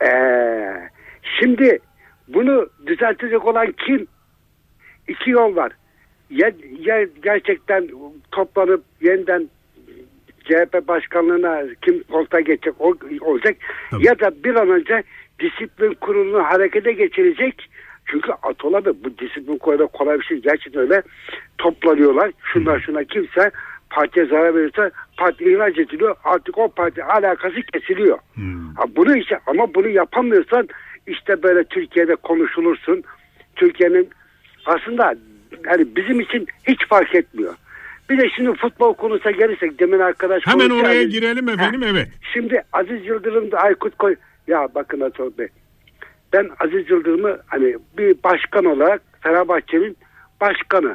şimdi bunu düzeltecek olan kim? 2 yol var. Ya gerçekten toplanıp yeniden CHP başkanlığına kim koltuğa geçecek olacak. Tabii. Ya da bir an önce disiplin kurulunu harekete geçirecek. Çünkü Atola Bey bu disiplin kurulu kolay bir şey. Gerçekten öyle toplanıyorlar. Şuna kimse partiye zarar verirse parti ihraç ediliyor. Artık o parti alakası kesiliyor. Ama bunu yapamıyorsan işte böyle Türkiye'de konuşulursun. Türkiye'nin aslında yani bizim için hiç fark etmiyor. Bir de şimdi futbol konusuna gelirsek demin arkadaş hemen oraya girelim efendim. Evet. Şimdi Aziz Yıldırım da Aykut Koy ya bakın Atol Bey, ben Aziz Yıldırım'ı hani bir başkan olarak Fenerbahçe'nin başkanı,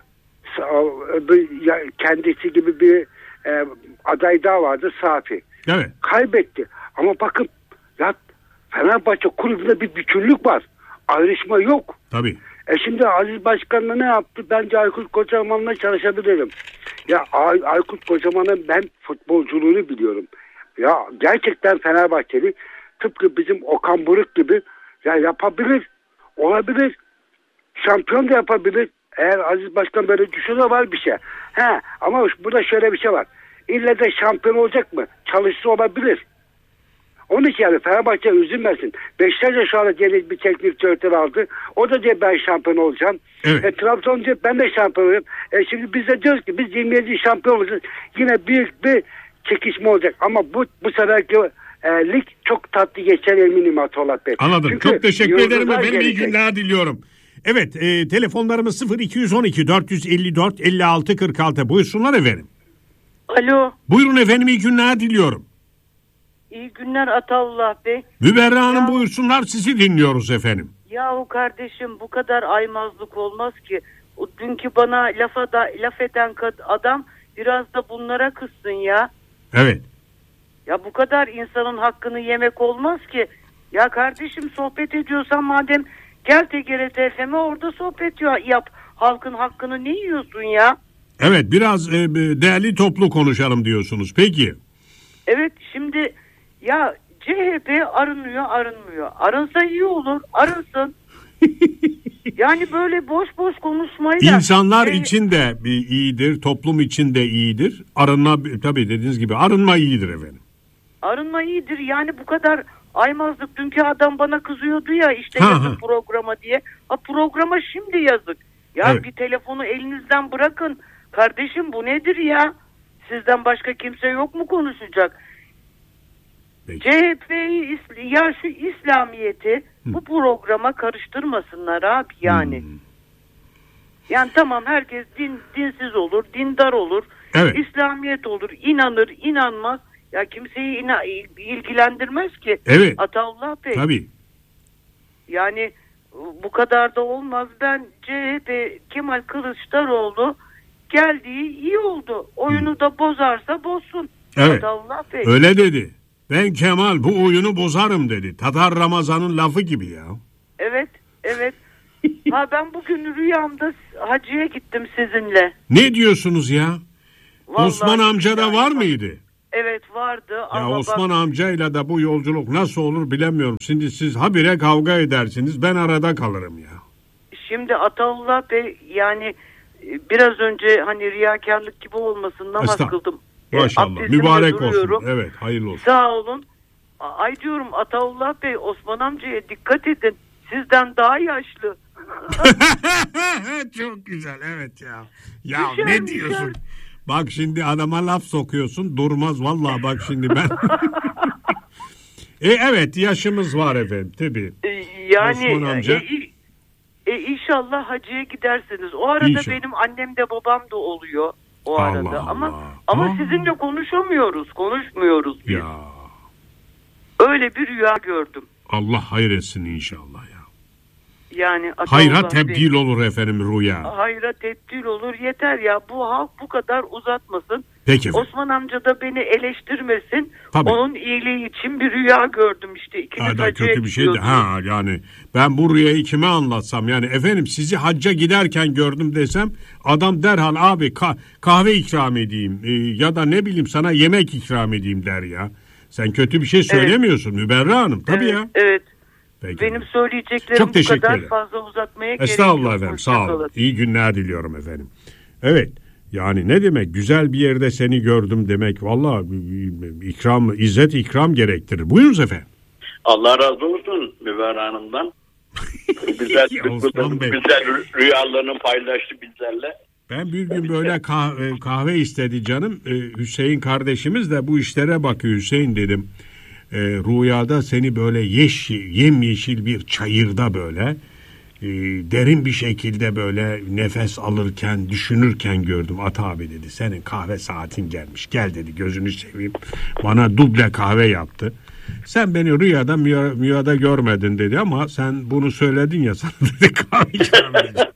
kendisi gibi bir aday daha vardı, Safi. Evet. Kaybetti. Ama bakın ya Fenerbahçe kulübünde bir bütünlük var. Ayrışma yok. Tabii. Şimdi Aziz Başkan'la ne yaptı? Bence Aykut Kocaman'la çalışabilirim. Ya Aykut Kocaman'ın ben futbolculuğunu biliyorum. Ya gerçekten Fenerbahçeli tıpkı bizim Okan Buruk gibi ya yapabilir. Olabilir. Şampiyon da yapabilir. Eğer Aziz Başkan böyle düşünürse var bir şey. Ama burada şöyle bir şey var. İlle de şampiyon olacak mı? Çalışsa olabilir. Onun için yani Fenerbahçe üzülmesin. Beşiktaş şu anda diye bir teknik direktör aldı. O da diye ben şampiyon olacağım. Evet. Trabzon diyor ben de şampiyon olacağım. Şimdi biz de diyoruz ki biz 27 şampiyon olacağız. Yine büyük bir çekişme olacak. Ama bu seferki lig çok tatlı geçer eminim Atollah Bey. Anladım. Çünkü çok teşekkür ederim efendim. İyi günler diliyorum. Evet, telefonlarımız 0212 454 56 46. Buyursunlar efendim. Alo. Buyurun efendim, iyi günler diliyorum. İyi günler Atallah Bey. Müberra Hanım buyursunlar, sizi dinliyoruz efendim. Yahu kardeşim bu kadar aymazlık olmaz ki. O dünkü bana laf eden adam biraz da bunlara kızsın ya. Evet. Ya bu kadar insanın hakkını yemek olmaz ki. Ya kardeşim sohbet ediyorsan madem gel TGRT FM'e orada sohbet yap. Halkın hakkını ne yiyorsun ya? Evet, biraz değerli toplu konuşalım diyorsunuz. Peki. Evet, şimdi ya CHP arınmıyor. Arınsa iyi olur, arınsın. Yani böyle boş konuşmayla. İnsanlar için de iyidir, toplum için de iyidir. Arınma, tabii dediğiniz gibi arınma iyidir efendim. Arınma iyidir, yani bu kadar aymazlık. Dünkü adam bana kızıyordu ya işte yazın programa diye. Programa şimdi yazık. Ya evet. Bir telefonu elinizden bırakın. Kardeşim bu nedir ya? Sizden başka kimse yok mu konuşacak? Peki. CHP'yi ya şu İslamiyet'i bu programa karıştırmasınlar abi yani. Yani tamam herkes dinsiz olur, dindar olur, evet. İslamiyet olur, inanır, inanmaz. Ya kimseyi ilgilendirmez ki. Evet. Ataullah Bey. Tabii. Yani bu kadar da olmaz. Ben CHP Kemal Kılıçdaroğlu geldiği iyi oldu. Oyunu da bozarsa bozsun. Evet. Allah Bey. Öyle dedi. Ben Kemal bu oyunu bozarım dedi. Tatar Ramazan'ın lafı gibi ya. Evet. Ha ben bugün rüyamda hacıya gittim sizinle. Ne diyorsunuz ya? Vallahi Osman amca da var mıydı? Evet vardı. Ya ama Osman amcayla da bu yolculuk nasıl olur bilemiyorum. Şimdi siz habire kavga edersiniz. Ben arada kalırım ya. Şimdi Ataullah Bey yani biraz önce hani riyakarlık gibi olmasın namaz kıldım. Maşallah mübarek olsun. Evet hayırlı olsun. Sağ olun. Ay diyorum Ataullah Bey Osman amcaya dikkat edin. Sizden daha yaşlı. Çok güzel evet ya. Ya ne diyorsun? Bak şimdi adama laf sokuyorsun durmaz vallahi bak şimdi ben. Evet yaşımız var efendim tabii. Yani Osman amca. İnşallah hacıya gidersiniz. O arada İnşallah. Benim annem de babam da oluyor o arada. Ama sizinle konuşmuyoruz biz. Ya. Öyle bir rüya gördüm. Allah hayır etsin inşallah ya. Yani hayra tebdil olur efendim rüya. Hayra tebdil olur yeter ya bu halk bu kadar uzatmasın. Peki. Osman amca da beni eleştirmesin. Tabii. Onun iyiliği için bir rüya gördüm işte. İkimiz hacca kötü bir şey de. Yani ben bu rüyayı kime anlatsam yani efendim sizi hacca giderken gördüm desem adam derhal abi kahve ikram edeyim ya da ne bileyim sana yemek ikram edeyim der ya. Sen kötü bir şey söylemiyorsun Müberra Hanım tabii ya. Evet. Peki. Benim söyleyeceklerim bu kadar fazla uzatmaya gerek yok. Estağfurullah efendim sağ olun. İyi günler diliyorum efendim. Evet yani ne demek güzel bir yerde seni gördüm demek valla izzet ikram gerektirir. Buyurunuz efendim. Allah razı olsun Müberra Hanım'dan. güzel rüyalarını paylaştı bizlerle. Ben bir gün böyle kahve istedi canım. Hüseyin kardeşimiz de bu işlere bakıyor. Hüseyin dedim. Rüyada seni böyle yemyeşil bir çayırda böyle derin bir şekilde böyle nefes alırken düşünürken gördüm. Ata abi dedi senin kahve saatin gelmiş. Gel dedi gözünü seveyim. Bana duble kahve yaptı. Sen beni rüyada görmedin dedi ama sen bunu söyledin ya sana dedi kahve görmedin.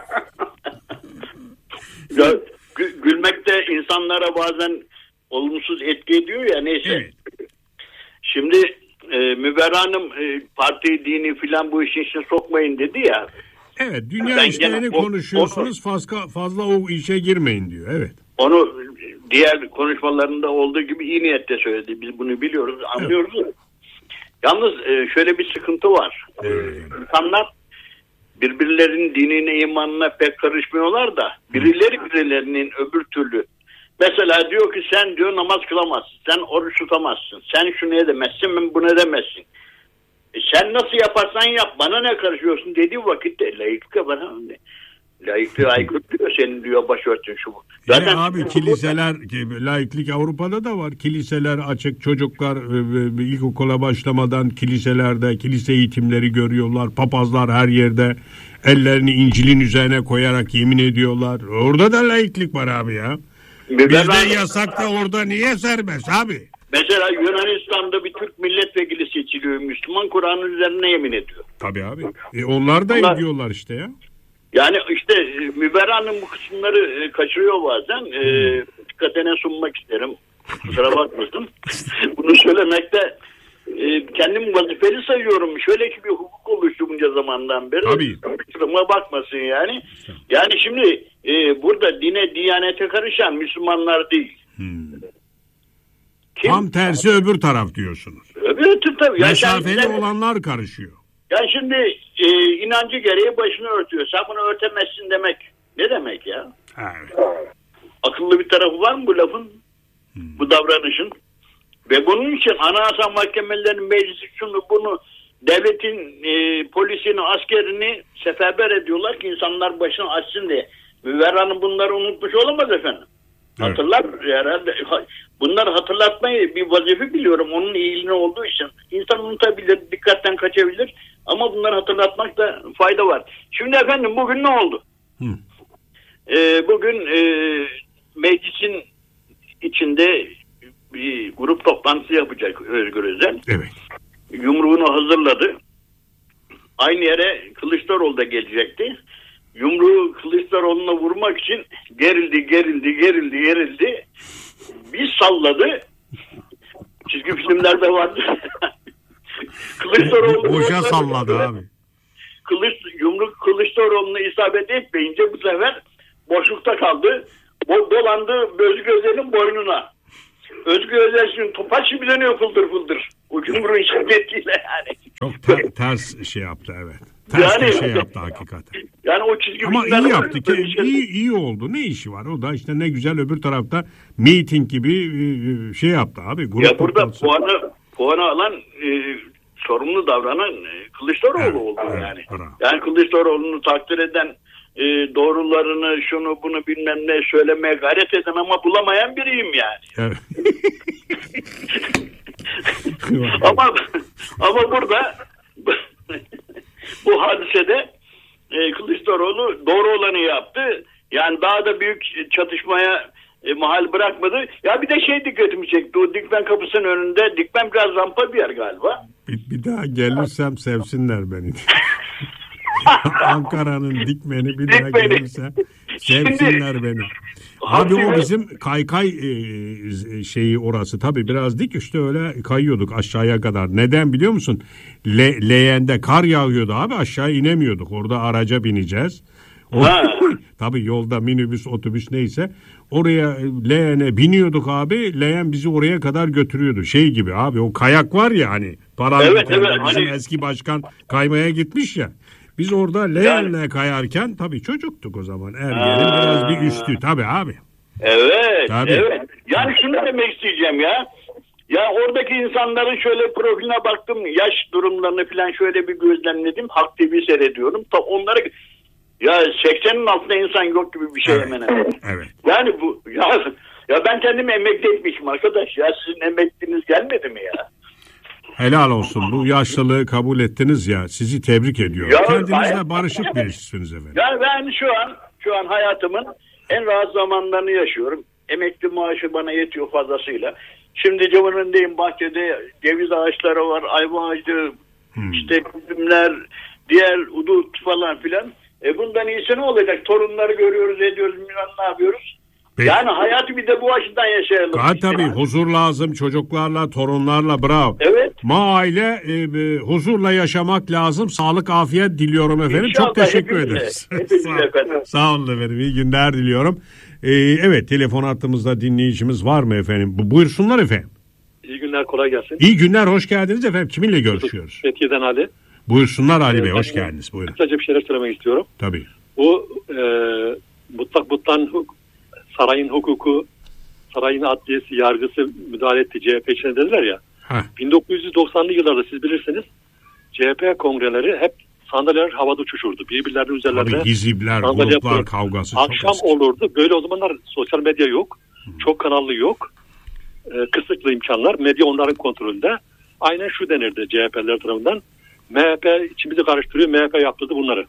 Gülmek de insanlara bazen olumsuz etki ediyor ya neyse. Evet. Şimdi Müberra Hanım parti dini filan bu işin içine sokmayın dedi ya. Evet dünya işlerini konuşuyorsunuz fazla o işe girmeyin diyor evet. Onu diğer konuşmalarında olduğu gibi iyi niyetle söyledi. Biz bunu biliyoruz anlıyoruz. Evet. Yalnız şöyle bir sıkıntı var. İnsanlar birbirlerinin dinine imanına pek karışmıyorlar da birilerinin öbür türlü. Mesela diyor ki sen diyor namaz kılamazsın. Sen oruç tutamazsın. Sen şunu edemezsin bunu edemezsin. Sen nasıl yaparsan yap bana ne karışıyorsun dediği vakitte layıklığa bana ne? Layıklığa aykırı diyor senin diyor başörtün şu bu. Zaten abi kiliseler laiklik Avrupa'da da var. Kiliseler açık çocuklar ilkokula başlamadan kilise eğitimleri görüyorlar. Papazlar her yerde ellerini İncil'in üzerine koyarak yemin ediyorlar. Orada da laiklik var abi ya. Bizde yasak da orada niye serbest abi? Mesela Yunanistan'da bir Türk milletvekili seçiliyor. Müslüman Kur'an'ın üzerine yemin ediyor. Tabii abi. Onlar da ediyorlar işte ya. Yani işte Müberra Hanım bu kısımları kaçırıyor bazen. Dikkatine sunmak isterim. Kusura bakmasın. Bunu söylemekte kendim vazifeli sayıyorum. Şöyle ki bir hukuk oluştu bunca zamandan beri. Tabii. Kusuruma bakmasın yani. Yani şimdi burada dine, diyanete karışan Müslümanlar değil. Tam tersi öbür taraf diyorsunuz. Öbür tabii. Mesafeli olanlar karışıyor. Yani şimdi inancı gereği başını örtüyor. Sen bunu örtemezsin demek. Ne demek ya? Evet. Akıllı bir tarafı var mı bu lafın? Bu davranışın? Ve bunun için anayasa mahkemelerinin meclisi şunu bunu devletin polisini, askerini seferber ediyorlar ki insanlar başını açsın diye. Müberra Hanım bunları unutmuş olamaz efendim. Evet. Hatırlar herhalde. Bunları hatırlatmayı bir vazife biliyorum. Onun iyiliğine olduğu için. İnsan unutabilir, dikkatten kaçabilir. Ama bunları hatırlatmakta fayda var. Şimdi efendim bugün ne oldu? Bugün meclisin içinde bir grup toplantısı yapacak Özgür Özel. Evet. Yumruğunu hazırladı. aynı yere Kılıçdaroğlu da gelecekti. Yumruğu Kılıçdaroğlu'na vurmak için gerildi. Bir salladı. Çizgi filmlerde vardı. Kılıçdaroğlu boşa salladı abi. Yumruk Kılıçdaroğlu'na isabet etmeyince bu sefer boşlukta kaldı. Dolandı Özgür Özel'in boynuna. Özgür Özel şimdi topaç gibi dönüyor fıldır. O yumruğun şiddetiyle yani. Çok ters şey yaptı, evet. Ters bir şey yaptı hakikaten. Yani o çizgi ama iyi yaptı ki iyi oldu. Ne işi var? O da işte ne güzel öbür tarafta meeting gibi şey yaptı abi. Ya burada puanı alan sorumlu davranan Kılıçdaroğlu oldu yani. Bravo. Yani Kılıçdaroğlu'nu takdir eden, doğrularını şunu bunu bilmem ne söylemeye gayret eden ama bulamayan biriyim yani. Evet. ama burada bu hadisede Kılıçdaroğlu doğru olanı yaptı. Yani daha da büyük çatışmaya mahal bırakmadı. Ya bir de dikkatimi çekti. O Dikmen kapısının önünde. Dikmen biraz rampa bir yer galiba. Bir daha gelirsem sevsinler beni. Ankara'nın Dikmen'i bir daha gelirsem sevsinler beni. Abi o bizim kaykay şeyi orası. Tabii biraz dik işte öyle kayıyorduk aşağıya kadar. Neden biliyor musun? Leğende kar yağıyordu abi, aşağı inemiyorduk. Orada araca bineceğiz. Tabii yolda minibüs, otobüs neyse oraya leğene biniyorduk abi. Leğen bizi oraya kadar götürüyordu. Şey gibi abi, o kayak var ya hani. Evet. Bizim eski başkan kaymaya gitmiş ya. Biz orada leğenle kayarken tabii çocuktuk o zaman. Ergenin biraz bir üstü tabii abi. Evet. Yani şunu demek isteyeceğim ya. Ya oradaki insanların şöyle profiline baktım. Yaş durumlarını falan şöyle bir gözlemledim. Halk TV seyrediyorum. Onları ya 80'in altında insan yok gibi bir şey hemen hemen. Evet. Yani bu ya ben kendimi emekli etmişim arkadaş. Ya sizin emekliliğiniz gelmedi mi ya? Helal olsun. Bu yaşlılığı kabul ettiniz ya. Sizi tebrik ediyorum. Kendinizle barışık birisiniz efendim. Yani ben şu an hayatımın en rahat zamanlarını yaşıyorum. Emekli maaşı bana yetiyor fazlasıyla. Şimdi camın önündeyim, bahçede ceviz ağaçları var, ayva ağacı, işte üzümler, diğer udut falan filan. Bundan iyisi ne olacak? Torunları görüyoruz, ediyoruz, ne yapıyoruz? Peki. Yani hayatı bir de bu açıdan yaşayalım. Tabii huzur lazım, çocuklarla, torunlarla, bravo. Evet. Aile huzurla yaşamak lazım. Sağlık, afiyet diliyorum efendim. İnşallah, çok teşekkür ederiz. Sağ olun efendim. İyi günler diliyorum. Evet, telefon hattımızda dinleyicimiz var mı efendim? Buyursunlar efendim. İyi günler, kolay gelsin. İyi günler, hoş geldiniz efendim. Kiminle görüşüyoruz? Fethiye'den Ali. Buyursunlar Ali Bey, hoş geldiniz. Buyurun. Kısaca bir şeyler söylemek istiyorum. Tabii. Bu mutlak sarayın hukuku, sarayın adliyesi, yargısı müdahale etti CHP içine dediler ya. 1990'lı yıllarda siz bilirsiniz CHP kongreleri hep sandalyeler havada uçuşurdu. Birbirlerinin üzerlerine. Tabii hizipler, gruplar kavgası. Akşam olurdu. Böyle o zamanlar sosyal medya yok. Çok kanallı yok. Kısıtlı imkanlar. Medya onların kontrolünde. Aynen şu denirdi CHP'ler tarafından. MHP içimizi karıştırıyor. MHP yaptırdı bunları.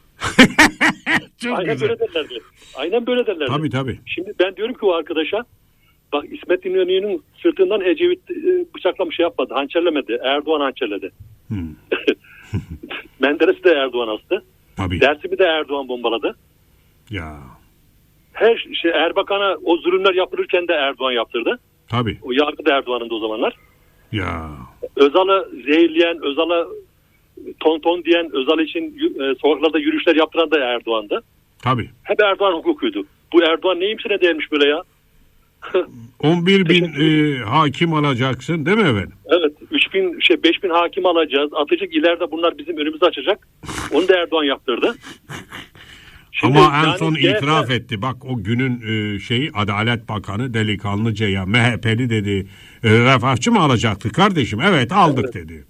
Aynen böyle derlerdi. Tabii. Şimdi ben diyorum ki o arkadaşa, bak İsmet İnönü'nün sırtından Ecevit bıçaklamış şey yapmadı. Hançerlemedi. Erdoğan hançerledi. Menderes'i de Erdoğan astı. Tabii. Dersim'i de Erdoğan bombaladı. Ya. Her şey Erbakan'a o zulümler yapılırken de Erdoğan yaptırdı. Tabii. O yargı da Erdoğan'ın da o zamanlar. Ya. Özal'ı zehirleyen, Özal'a ton diyen, Özal için sokaklarda yürüyüşler yaptıran da Erdoğan'dı. Tabii. Hep Erdoğan hukukuydu. Bu Erdoğan neyimse ne değilmiş böyle ya. 11 bin hakim alacaksın değil mi efendim? Evet. 5 bin hakim alacağız. Atacak, ileride bunlar bizim önümüzü açacak. Onu da Erdoğan yaptırdı. Şimdi ama en son itiraf etti. Bak o günün Adalet Bakanı delikanlıca ya MHP'li dedi. Refahçı mı alacaktık kardeşim? Evet aldık dedi.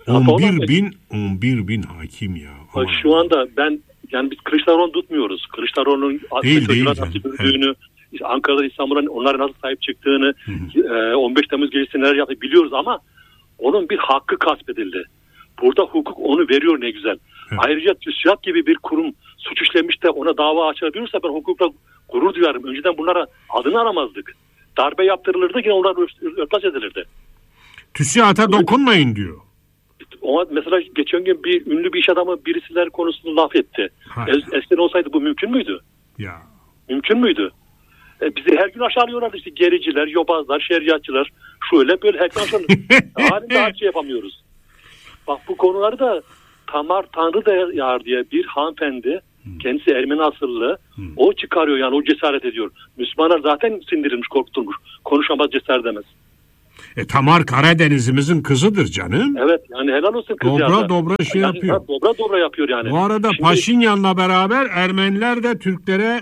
11 bin hakim ya. Bak, şu anda yani biz Kılıçdaroğlu'nu tutmuyoruz. Kılıçdaroğlu'nun çocuklarını Ankara'da, İstanbul'da onlara nasıl sahip çıktığını, 15 Temmuz gecesi neler yaptığını biliyoruz ama onun bir hakkı gaspedildi. Burada hukuk onu veriyor, ne güzel. Evet. Ayrıca TÜSİAD gibi bir kurum suç işlemiş de ona dava açabiliyorsa ben hukukla gurur duyarım. Önceden bunlara adını aramazdık. Darbe yaptırılırdı, yine onlar örtbas edilirdi. TÜSİAD'a dokunmayın diyor. Mesela geçen gün bir ünlü bir iş adamı birisiler konusunda laf etti. Eskiden olsaydı bu mümkün müydü? Ya. Mümkün müydü? Bizi her gün aşağılıyorlardı işte, gericiler, yobazlar, şeriatçılar, şöyle böyle her gün aşağılıyorlar. Halinde her şey yapamıyoruz. Bak bu konuları da Tamar Tanrı da yar diye bir hanımefendi, kendisi Ermeni asıllı, o çıkarıyor yani, o cesaret ediyor. Müslümanlar zaten sindirilmiş, korkutulmuş. Konuşamaz, cesaret edemez. Tamar Karadeniz'imizin kızıdır canım. Evet yani helal olsun kız dobra, ya. Dobra şey yani, yapıyor. Dobra yapıyor yani. Bu arada şimdi, Paşinyan'la beraber Ermeniler de Türklere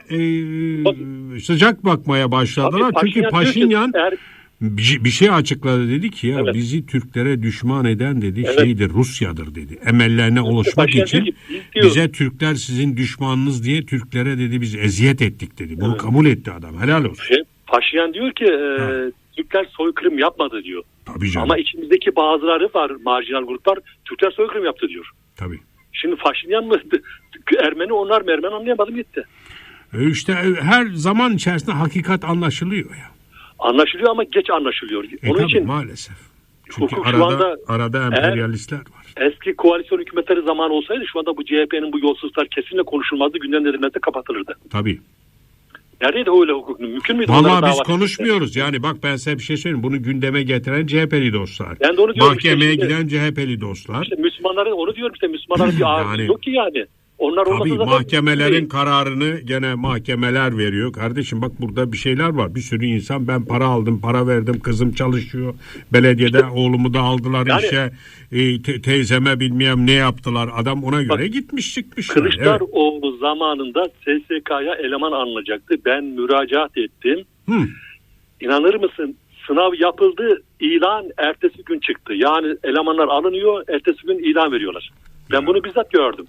sıcak bakmaya başladılar. Tabii, çünkü Paşinyan bir şey açıkladı, dedi ki ya bizi Türklere düşman eden dedi şeydir, Rusya'dır dedi. Emellerine ulaşmak için bize Türkler sizin düşmanınız diye Türklere dedi biz eziyet ettik dedi. Bunu kabul etti adam. Helal olsun. Paşinyan diyor ki Türkler soykırım yapmadı diyor. Tabii canım. Ama içimizdeki bazıları var, marjinal gruplar, Türkler soykırım yaptı diyor. Tabii. Şimdi Paşinyan mı Ermeni, onlar mı Ermeni, anlayamadım gitti. İşte her zaman içerisinde hakikat anlaşılıyor ya. Anlaşılıyor ama geç anlaşılıyor. Onun tabii, için maalesef. Çünkü arada emperyalistler var. Eski koalisyon hükümetleri zamanı olsaydı şu anda bu CHP'nin bu yolsuzluklar kesinlikle konuşulmazdı, gündem edilmezdi, kapatılırdı. Tabii. Neredeydi öyle hukuk? Mümkün müydü? Vallahi biz konuşmuyoruz. Yani bak ben size bir şey söyleyeyim. Bunu gündeme getiren CHP'li dostlar. Ben de onu diyorum. Mahkemeye işte, giden CHP'li dostlar. İşte Müslümanların, onu diyorum işte, Müslümanların bir ağırlığı yok ki yani. Onlar tabii mahkemelerin kararını gene mahkemeler veriyor. Kardeşim bak burada bir şeyler var. Bir sürü insan ben para aldım, para verdim, kızım çalışıyor. Belediyede işte, oğlumu da aldılar yani, işe. Teyzeme bilmem ne yaptılar. Adam ona göre bak, gitmiş çıkmış. Kılıçdaroğlu zamanında SSK'ya eleman alınacaktı. Ben müracaat ettim. İnanır mısın? Sınav yapıldı, ilan ertesi gün çıktı. Yani elemanlar alınıyor, ertesi gün ilan veriyorlar. Ben bunu bizzat gördüm.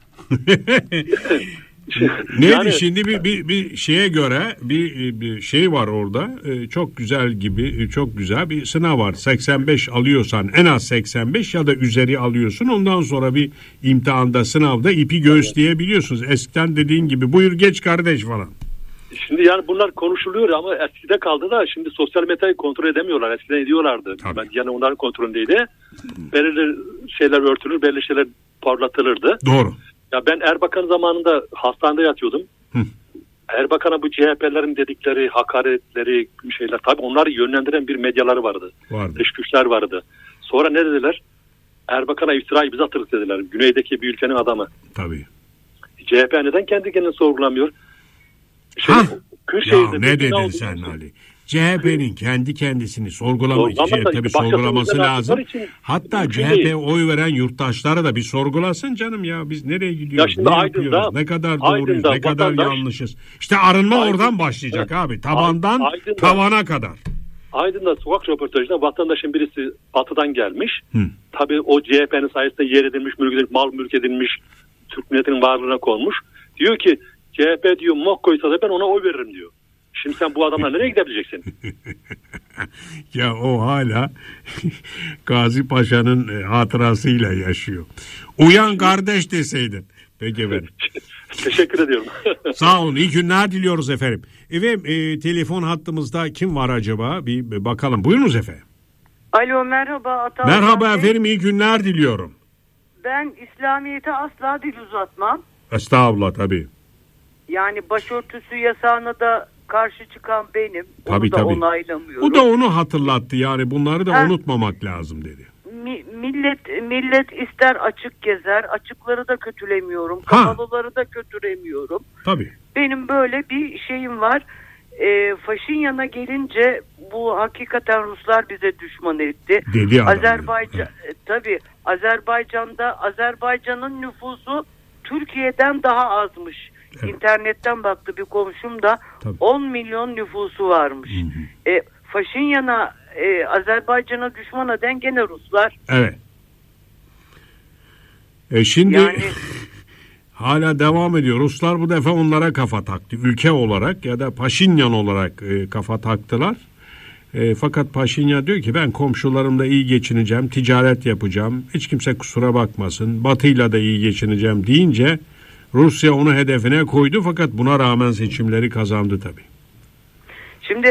Neydi yani, şimdi bir şeye göre bir şey var orada, çok güzel gibi, çok güzel bir sınav var. 85 alıyorsan en az 85 ya da üzeri alıyorsun, ondan sonra bir imtihanda, sınavda ipi göğüsleyebiliyorsunuz. Eskiden dediğin gibi buyur geç kardeş falan. Şimdi yani bunlar konuşuluyor ama eskide kaldı da şimdi sosyal medyayı kontrol edemiyorlar. Eskiden ediyorlardı. Yani onların kontrolündeydi. Belirli şeyler örtülür, belirli şeyler parlatılırdı. Doğru. Ya ben Erbakan zamanında hastanede yatıyordum. Erbakan'a bu CHP'lerin dedikleri hakaretleri, şeyler, tabii onları yönlendiren bir medyaları vardı. Dış güçler vardı. Sonra ne dediler? Erbakan'a iftirayı biz atırız dediler. Güneydeki bir ülkenin adamı. Tabii. CHP neden kendi kendini sorgulamıyor? Ya ne dedin sen Ali? CHP'nin kendi kendisini sorgulaması lazım. Hatta CHP'ye oy veren yurttaşlara da bir sorgulasın canım ya. Biz nereye gidiyoruz? Ne yapıyoruz? Ne kadar doğruyuz? Ne kadar yanlışız? İşte arınma oradan başlayacak abi. Tabandan tavana kadar. Aydın'da sokak röportajında vatandaşın birisi batıdan gelmiş. Tabii o CHP'nin sayesinde yer edilmiş, mal mülk edilmiş, Türk milletinin varlığına konmuş. Diyor ki CHP diyor mok koysa da ben ona oy veririm diyor. Şimdi sen bu adamla nereye gidebileceksin? Ya o hala Gazi Paşa'nın hatırasıyla yaşıyor. Uyan kardeş deseydin. Peki efendim. Teşekkür ediyorum. Sağ olun. İyi günler diliyoruz efendim. Telefon hattımızda kim var acaba? Bir bakalım. Buyurunuz efendim. Alo merhaba. Merhaba efendim. İyi günler diliyorum. Ben İslamiyet'e asla dil uzatmam. Estağfurullah tabii. Yani başörtüsü yasağına da karşı çıkan benim. Tabii, onu da onaylamıyorum. O da onu hatırlattı. Yani bunları da unutmamak lazım dedi. Millet ister açık gezer. Açıkları da kötülemiyorum. Kapalıları da kötülemiyorum. Tabii. Benim böyle bir şeyim var. Paşinyan'a gelince bu hakikaten Ruslar bize düşman etti. Dedi Azerbaycan tabii Azerbaycan'ın nüfusu Türkiye'den daha azmış. Evet. İnternetten baktı bir komşum da 10 milyon nüfusu varmış. Paşinyan'a Azerbaycan'a düşman eden gene Ruslar. Evet. Şimdi yani... hala devam ediyor. Ruslar bu defa onlara kafa taktı. Ülke olarak ya da Paşinyan olarak kafa taktılar. Fakat Paşinyan diyor ki ben komşularımla iyi geçineceğim, ticaret yapacağım. Hiç kimse kusura bakmasın. Batı'yla da iyi geçineceğim deyince Rusya onu hedefine koydu fakat buna rağmen seçimleri kazandı tabii. Şimdi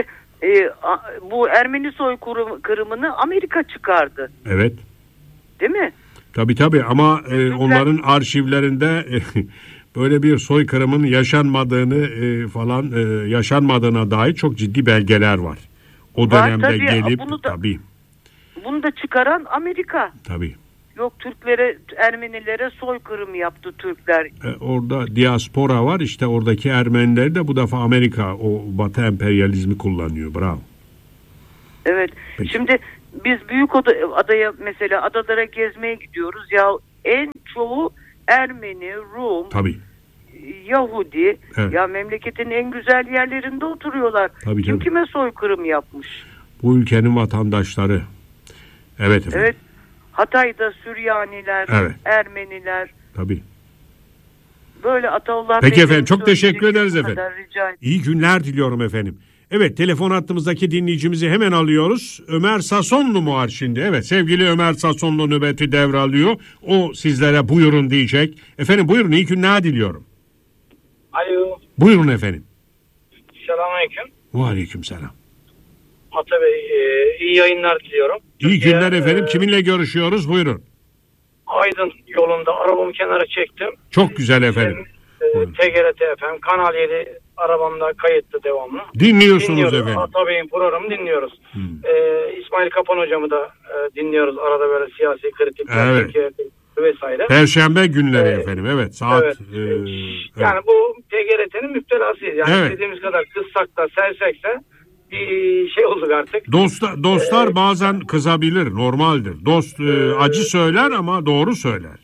bu Ermeni soykırımını Amerika çıkardı. Evet. Değil mi? Tabii ama onların arşivlerinde böyle bir soykırımın yaşanmadığını yaşanmadığına dair çok ciddi belgeler var. O dönemde tabii, gelip bunu da çıkaran Amerika. Tabii. Yok Türklere, Ermenilere soykırım yaptı Türkler. Orada diaspora var, işte oradaki Ermeniler de bu defa Amerika o Batı emperyalizmi kullanıyor. Bravo. Evet. Peki. Şimdi biz büyük adaya mesela adalara gezmeye gidiyoruz. Ya en çoğu Ermeni, Rum, tabii, Yahudi. Evet. Ya memleketin en güzel yerlerinde oturuyorlar. Kim kime soykırım yapmış? Bu ülkenin vatandaşları. Evet efendim. Evet. Hatay'da Süryaniler, evet, Ermeniler. Tabii. Böyle Ataullah. Peki efendim, çok teşekkür ederiz efendim. İyi günler diliyorum efendim. Evet, telefon hattımızdaki dinleyicimizi hemen alıyoruz. Ömer Sasonlu mu var şimdi? Evet, sevgili Ömer Sasonlu nöbeti devralıyor. O sizlere buyurun diyecek. Efendim buyurun, iyi günler diliyorum. Alo. Buyurun efendim. Selamünaleyküm. Aleykümselam. Ata Bey, iyi yayınlar diliyorum. İyi günler efendim. Kiminle görüşüyoruz? Buyurun. Aydın yolunda arabamı kenara çektim. Çok güzel efendim. TGRT FM, Kanal 7 arabamda kayıtlı devamlı. Dinliyorsunuz efendim. Ata Bey'in programını dinliyoruz. İsmail Kapan hocamı da dinliyoruz. Arada böyle siyasi kritikler, evet, vesaire. Perşembe günleri efendim. Evet, saat. Evet. Yani bu TGRT'nin müptelasıyız. Yani evet, dediğimiz kadar kızsak da sersek de bir şey olduk artık. Dostlar bazen kızabilir, normaldir. Dost acı söyler ama doğru söyler.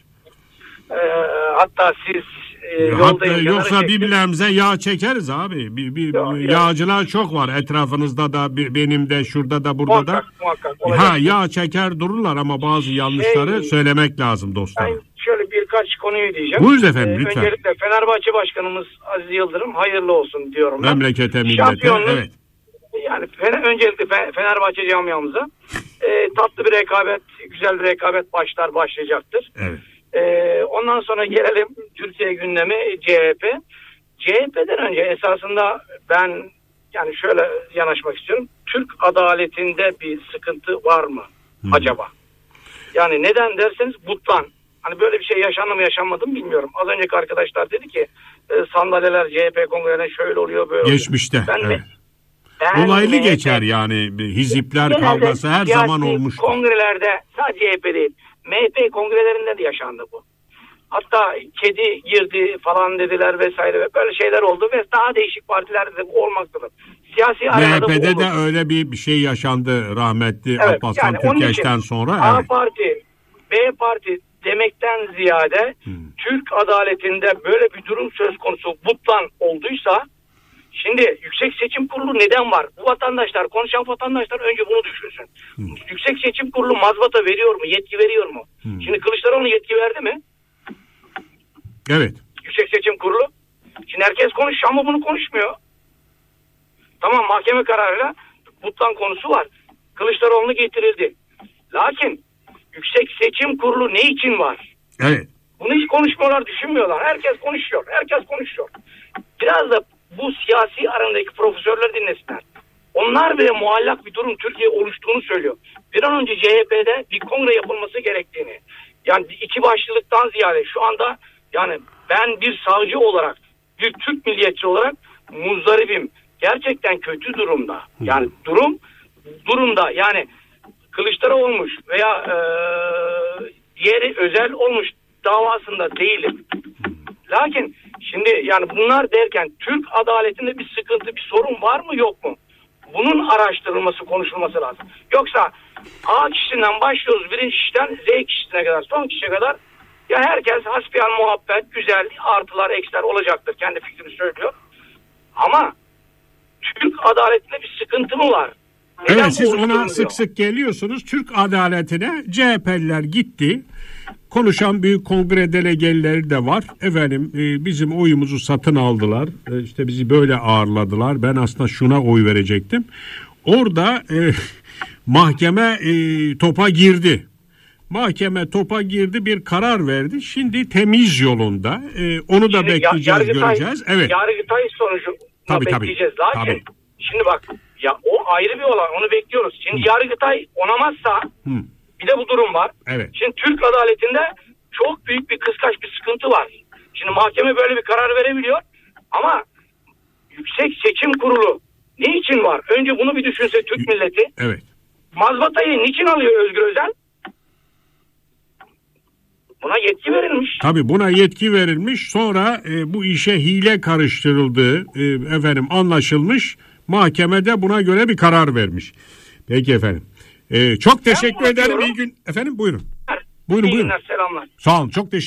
Hatta siz yoksa birbirimize yağ çekeriz abi. Yağcılar çok var etrafınızda da, benim de, şurada da, burada da. Muhakkak. Yağ çeker dururlar ama bazı yanlışları söylemek lazım dostlar. Ben şöyle birkaç konuyu diyeceğim. Buyurun efendim, lütfen. Öncelikle Fenerbahçe Başkanımız Aziz Yıldırım hayırlı olsun diyorum ben. Memlekete, millete. Evet. Yani öncelikle Fenerbahçe camiamıza tatlı bir rekabet, güzel bir rekabet başlayacaktır. Evet. Ondan sonra gelelim Türkiye gündemi, CHP. CHP'den önce esasında ben yani şöyle yanaşmak istiyorum. Türk adaletinde bir sıkıntı var mı acaba? Yani neden derseniz butlan. Hani böyle bir şey yaşandı mı yaşanmadı mı bilmiyorum. Az önceki arkadaşlar dedi ki sandalyeler CHP kongrelerine şöyle oluyor böyle geçmişte. oluyor. Olaylı geçer yani. Hizipler kavgası her zaman olmuştur. Kongrelerde sadece CHP değil, MHP kongrelerinde de yaşandı bu. Hatta kedi girdi falan dediler vesaire, böyle şeyler oldu ve daha değişik partilerde de bu olmaktadır. Siyasi arenada MHP'de de öyle bir şey yaşandı rahmetli Alparslan Türkeş'ten sonra. A parti, B parti demekten ziyade Türk adaletinde böyle bir durum söz konusu butlan olduysa, şimdi Yüksek Seçim Kurulu neden var? Bu vatandaşlar, konuşan vatandaşlar önce bunu düşünsün. Yüksek Seçim Kurulu mazbata veriyor mu? Yetki veriyor mu? Şimdi Kılıçdaroğlu yetki verdi mi? Evet. Yüksek Seçim Kurulu. Şimdi herkes konuşuyor ama bunu konuşmuyor. Tamam, mahkeme kararıyla butlan konusu var. Kılıçdaroğlu getirildi. Lakin Yüksek Seçim Kurulu ne için var? Evet. Bunu hiç konuşmuyorlar, düşünmüyorlar. Herkes konuşuyor. Biraz da bu siyasi arasındaki profesörler dinlesinler. Onlar bile muallak bir durum Türkiye oluştuğunu söylüyor. Bir an önce CHP'de bir kongre yapılması gerektiğini. Yani iki başlılıktan ziyade şu anda yani ben bir savcı olarak, bir Türk milliyetçi olarak muzdaribim. Gerçekten kötü durumda. Yani durumda yani Kılıçdaroğlu olmuş veya diğeri özel olmuş davasında değilim. Lakin şimdi yani bunlar derken Türk adaletinde bir sıkıntı, bir sorun var mı yok mu? Bunun araştırılması, konuşulması lazım. Yoksa A kişisinden başlıyoruz, birinci kişiden Z kişisine kadar, son kişiye kadar ya herkes hasbihal muhabbet, güzel artılar, eksiler olacaktır. Kendi fikrimi söylüyor. Ama Türk adaletinde bir sıkıntı mı var? Neden evet, siz ona sık geliyorsunuz. Türk adaletine CHP'liler gitti. Konuşan büyük kongre delegeleri de var. Efendim bizim oyumuzu satın aldılar. İşte bizi böyle ağırladılar. Ben aslında şuna oy verecektim. Orada mahkeme topa girdi. Mahkeme topa girdi, bir karar verdi. Şimdi temiz yolunda. Onu da şimdi bekleyeceğiz, göreceğiz. Evet. Yargıtay sonucu bekleyeceğiz. Lakin şimdi bak ya o ayrı bir olay. Onu bekliyoruz. Şimdi Yargıtay onamazsa Bir de bu durum var. Evet. Şimdi Türk adaletinde çok büyük bir kıskaç bir sıkıntı var. Şimdi mahkeme böyle bir karar verebiliyor ama Yüksek Seçim Kurulu ne için var? Önce bunu bir düşünse Türk milleti. Evet. Mazbatayı niçin alıyor Özgür Özel? Buna yetki verilmiş. Tabii buna yetki verilmiş. Sonra bu işe hile karıştırıldığı anlaşılmış. Mahkemede buna göre bir karar vermiş. Peki efendim. Çok teşekkür ederim. İyi gün. Efendim buyurun. İyi günler, selamlar. Sağ olun. Çok teşekkür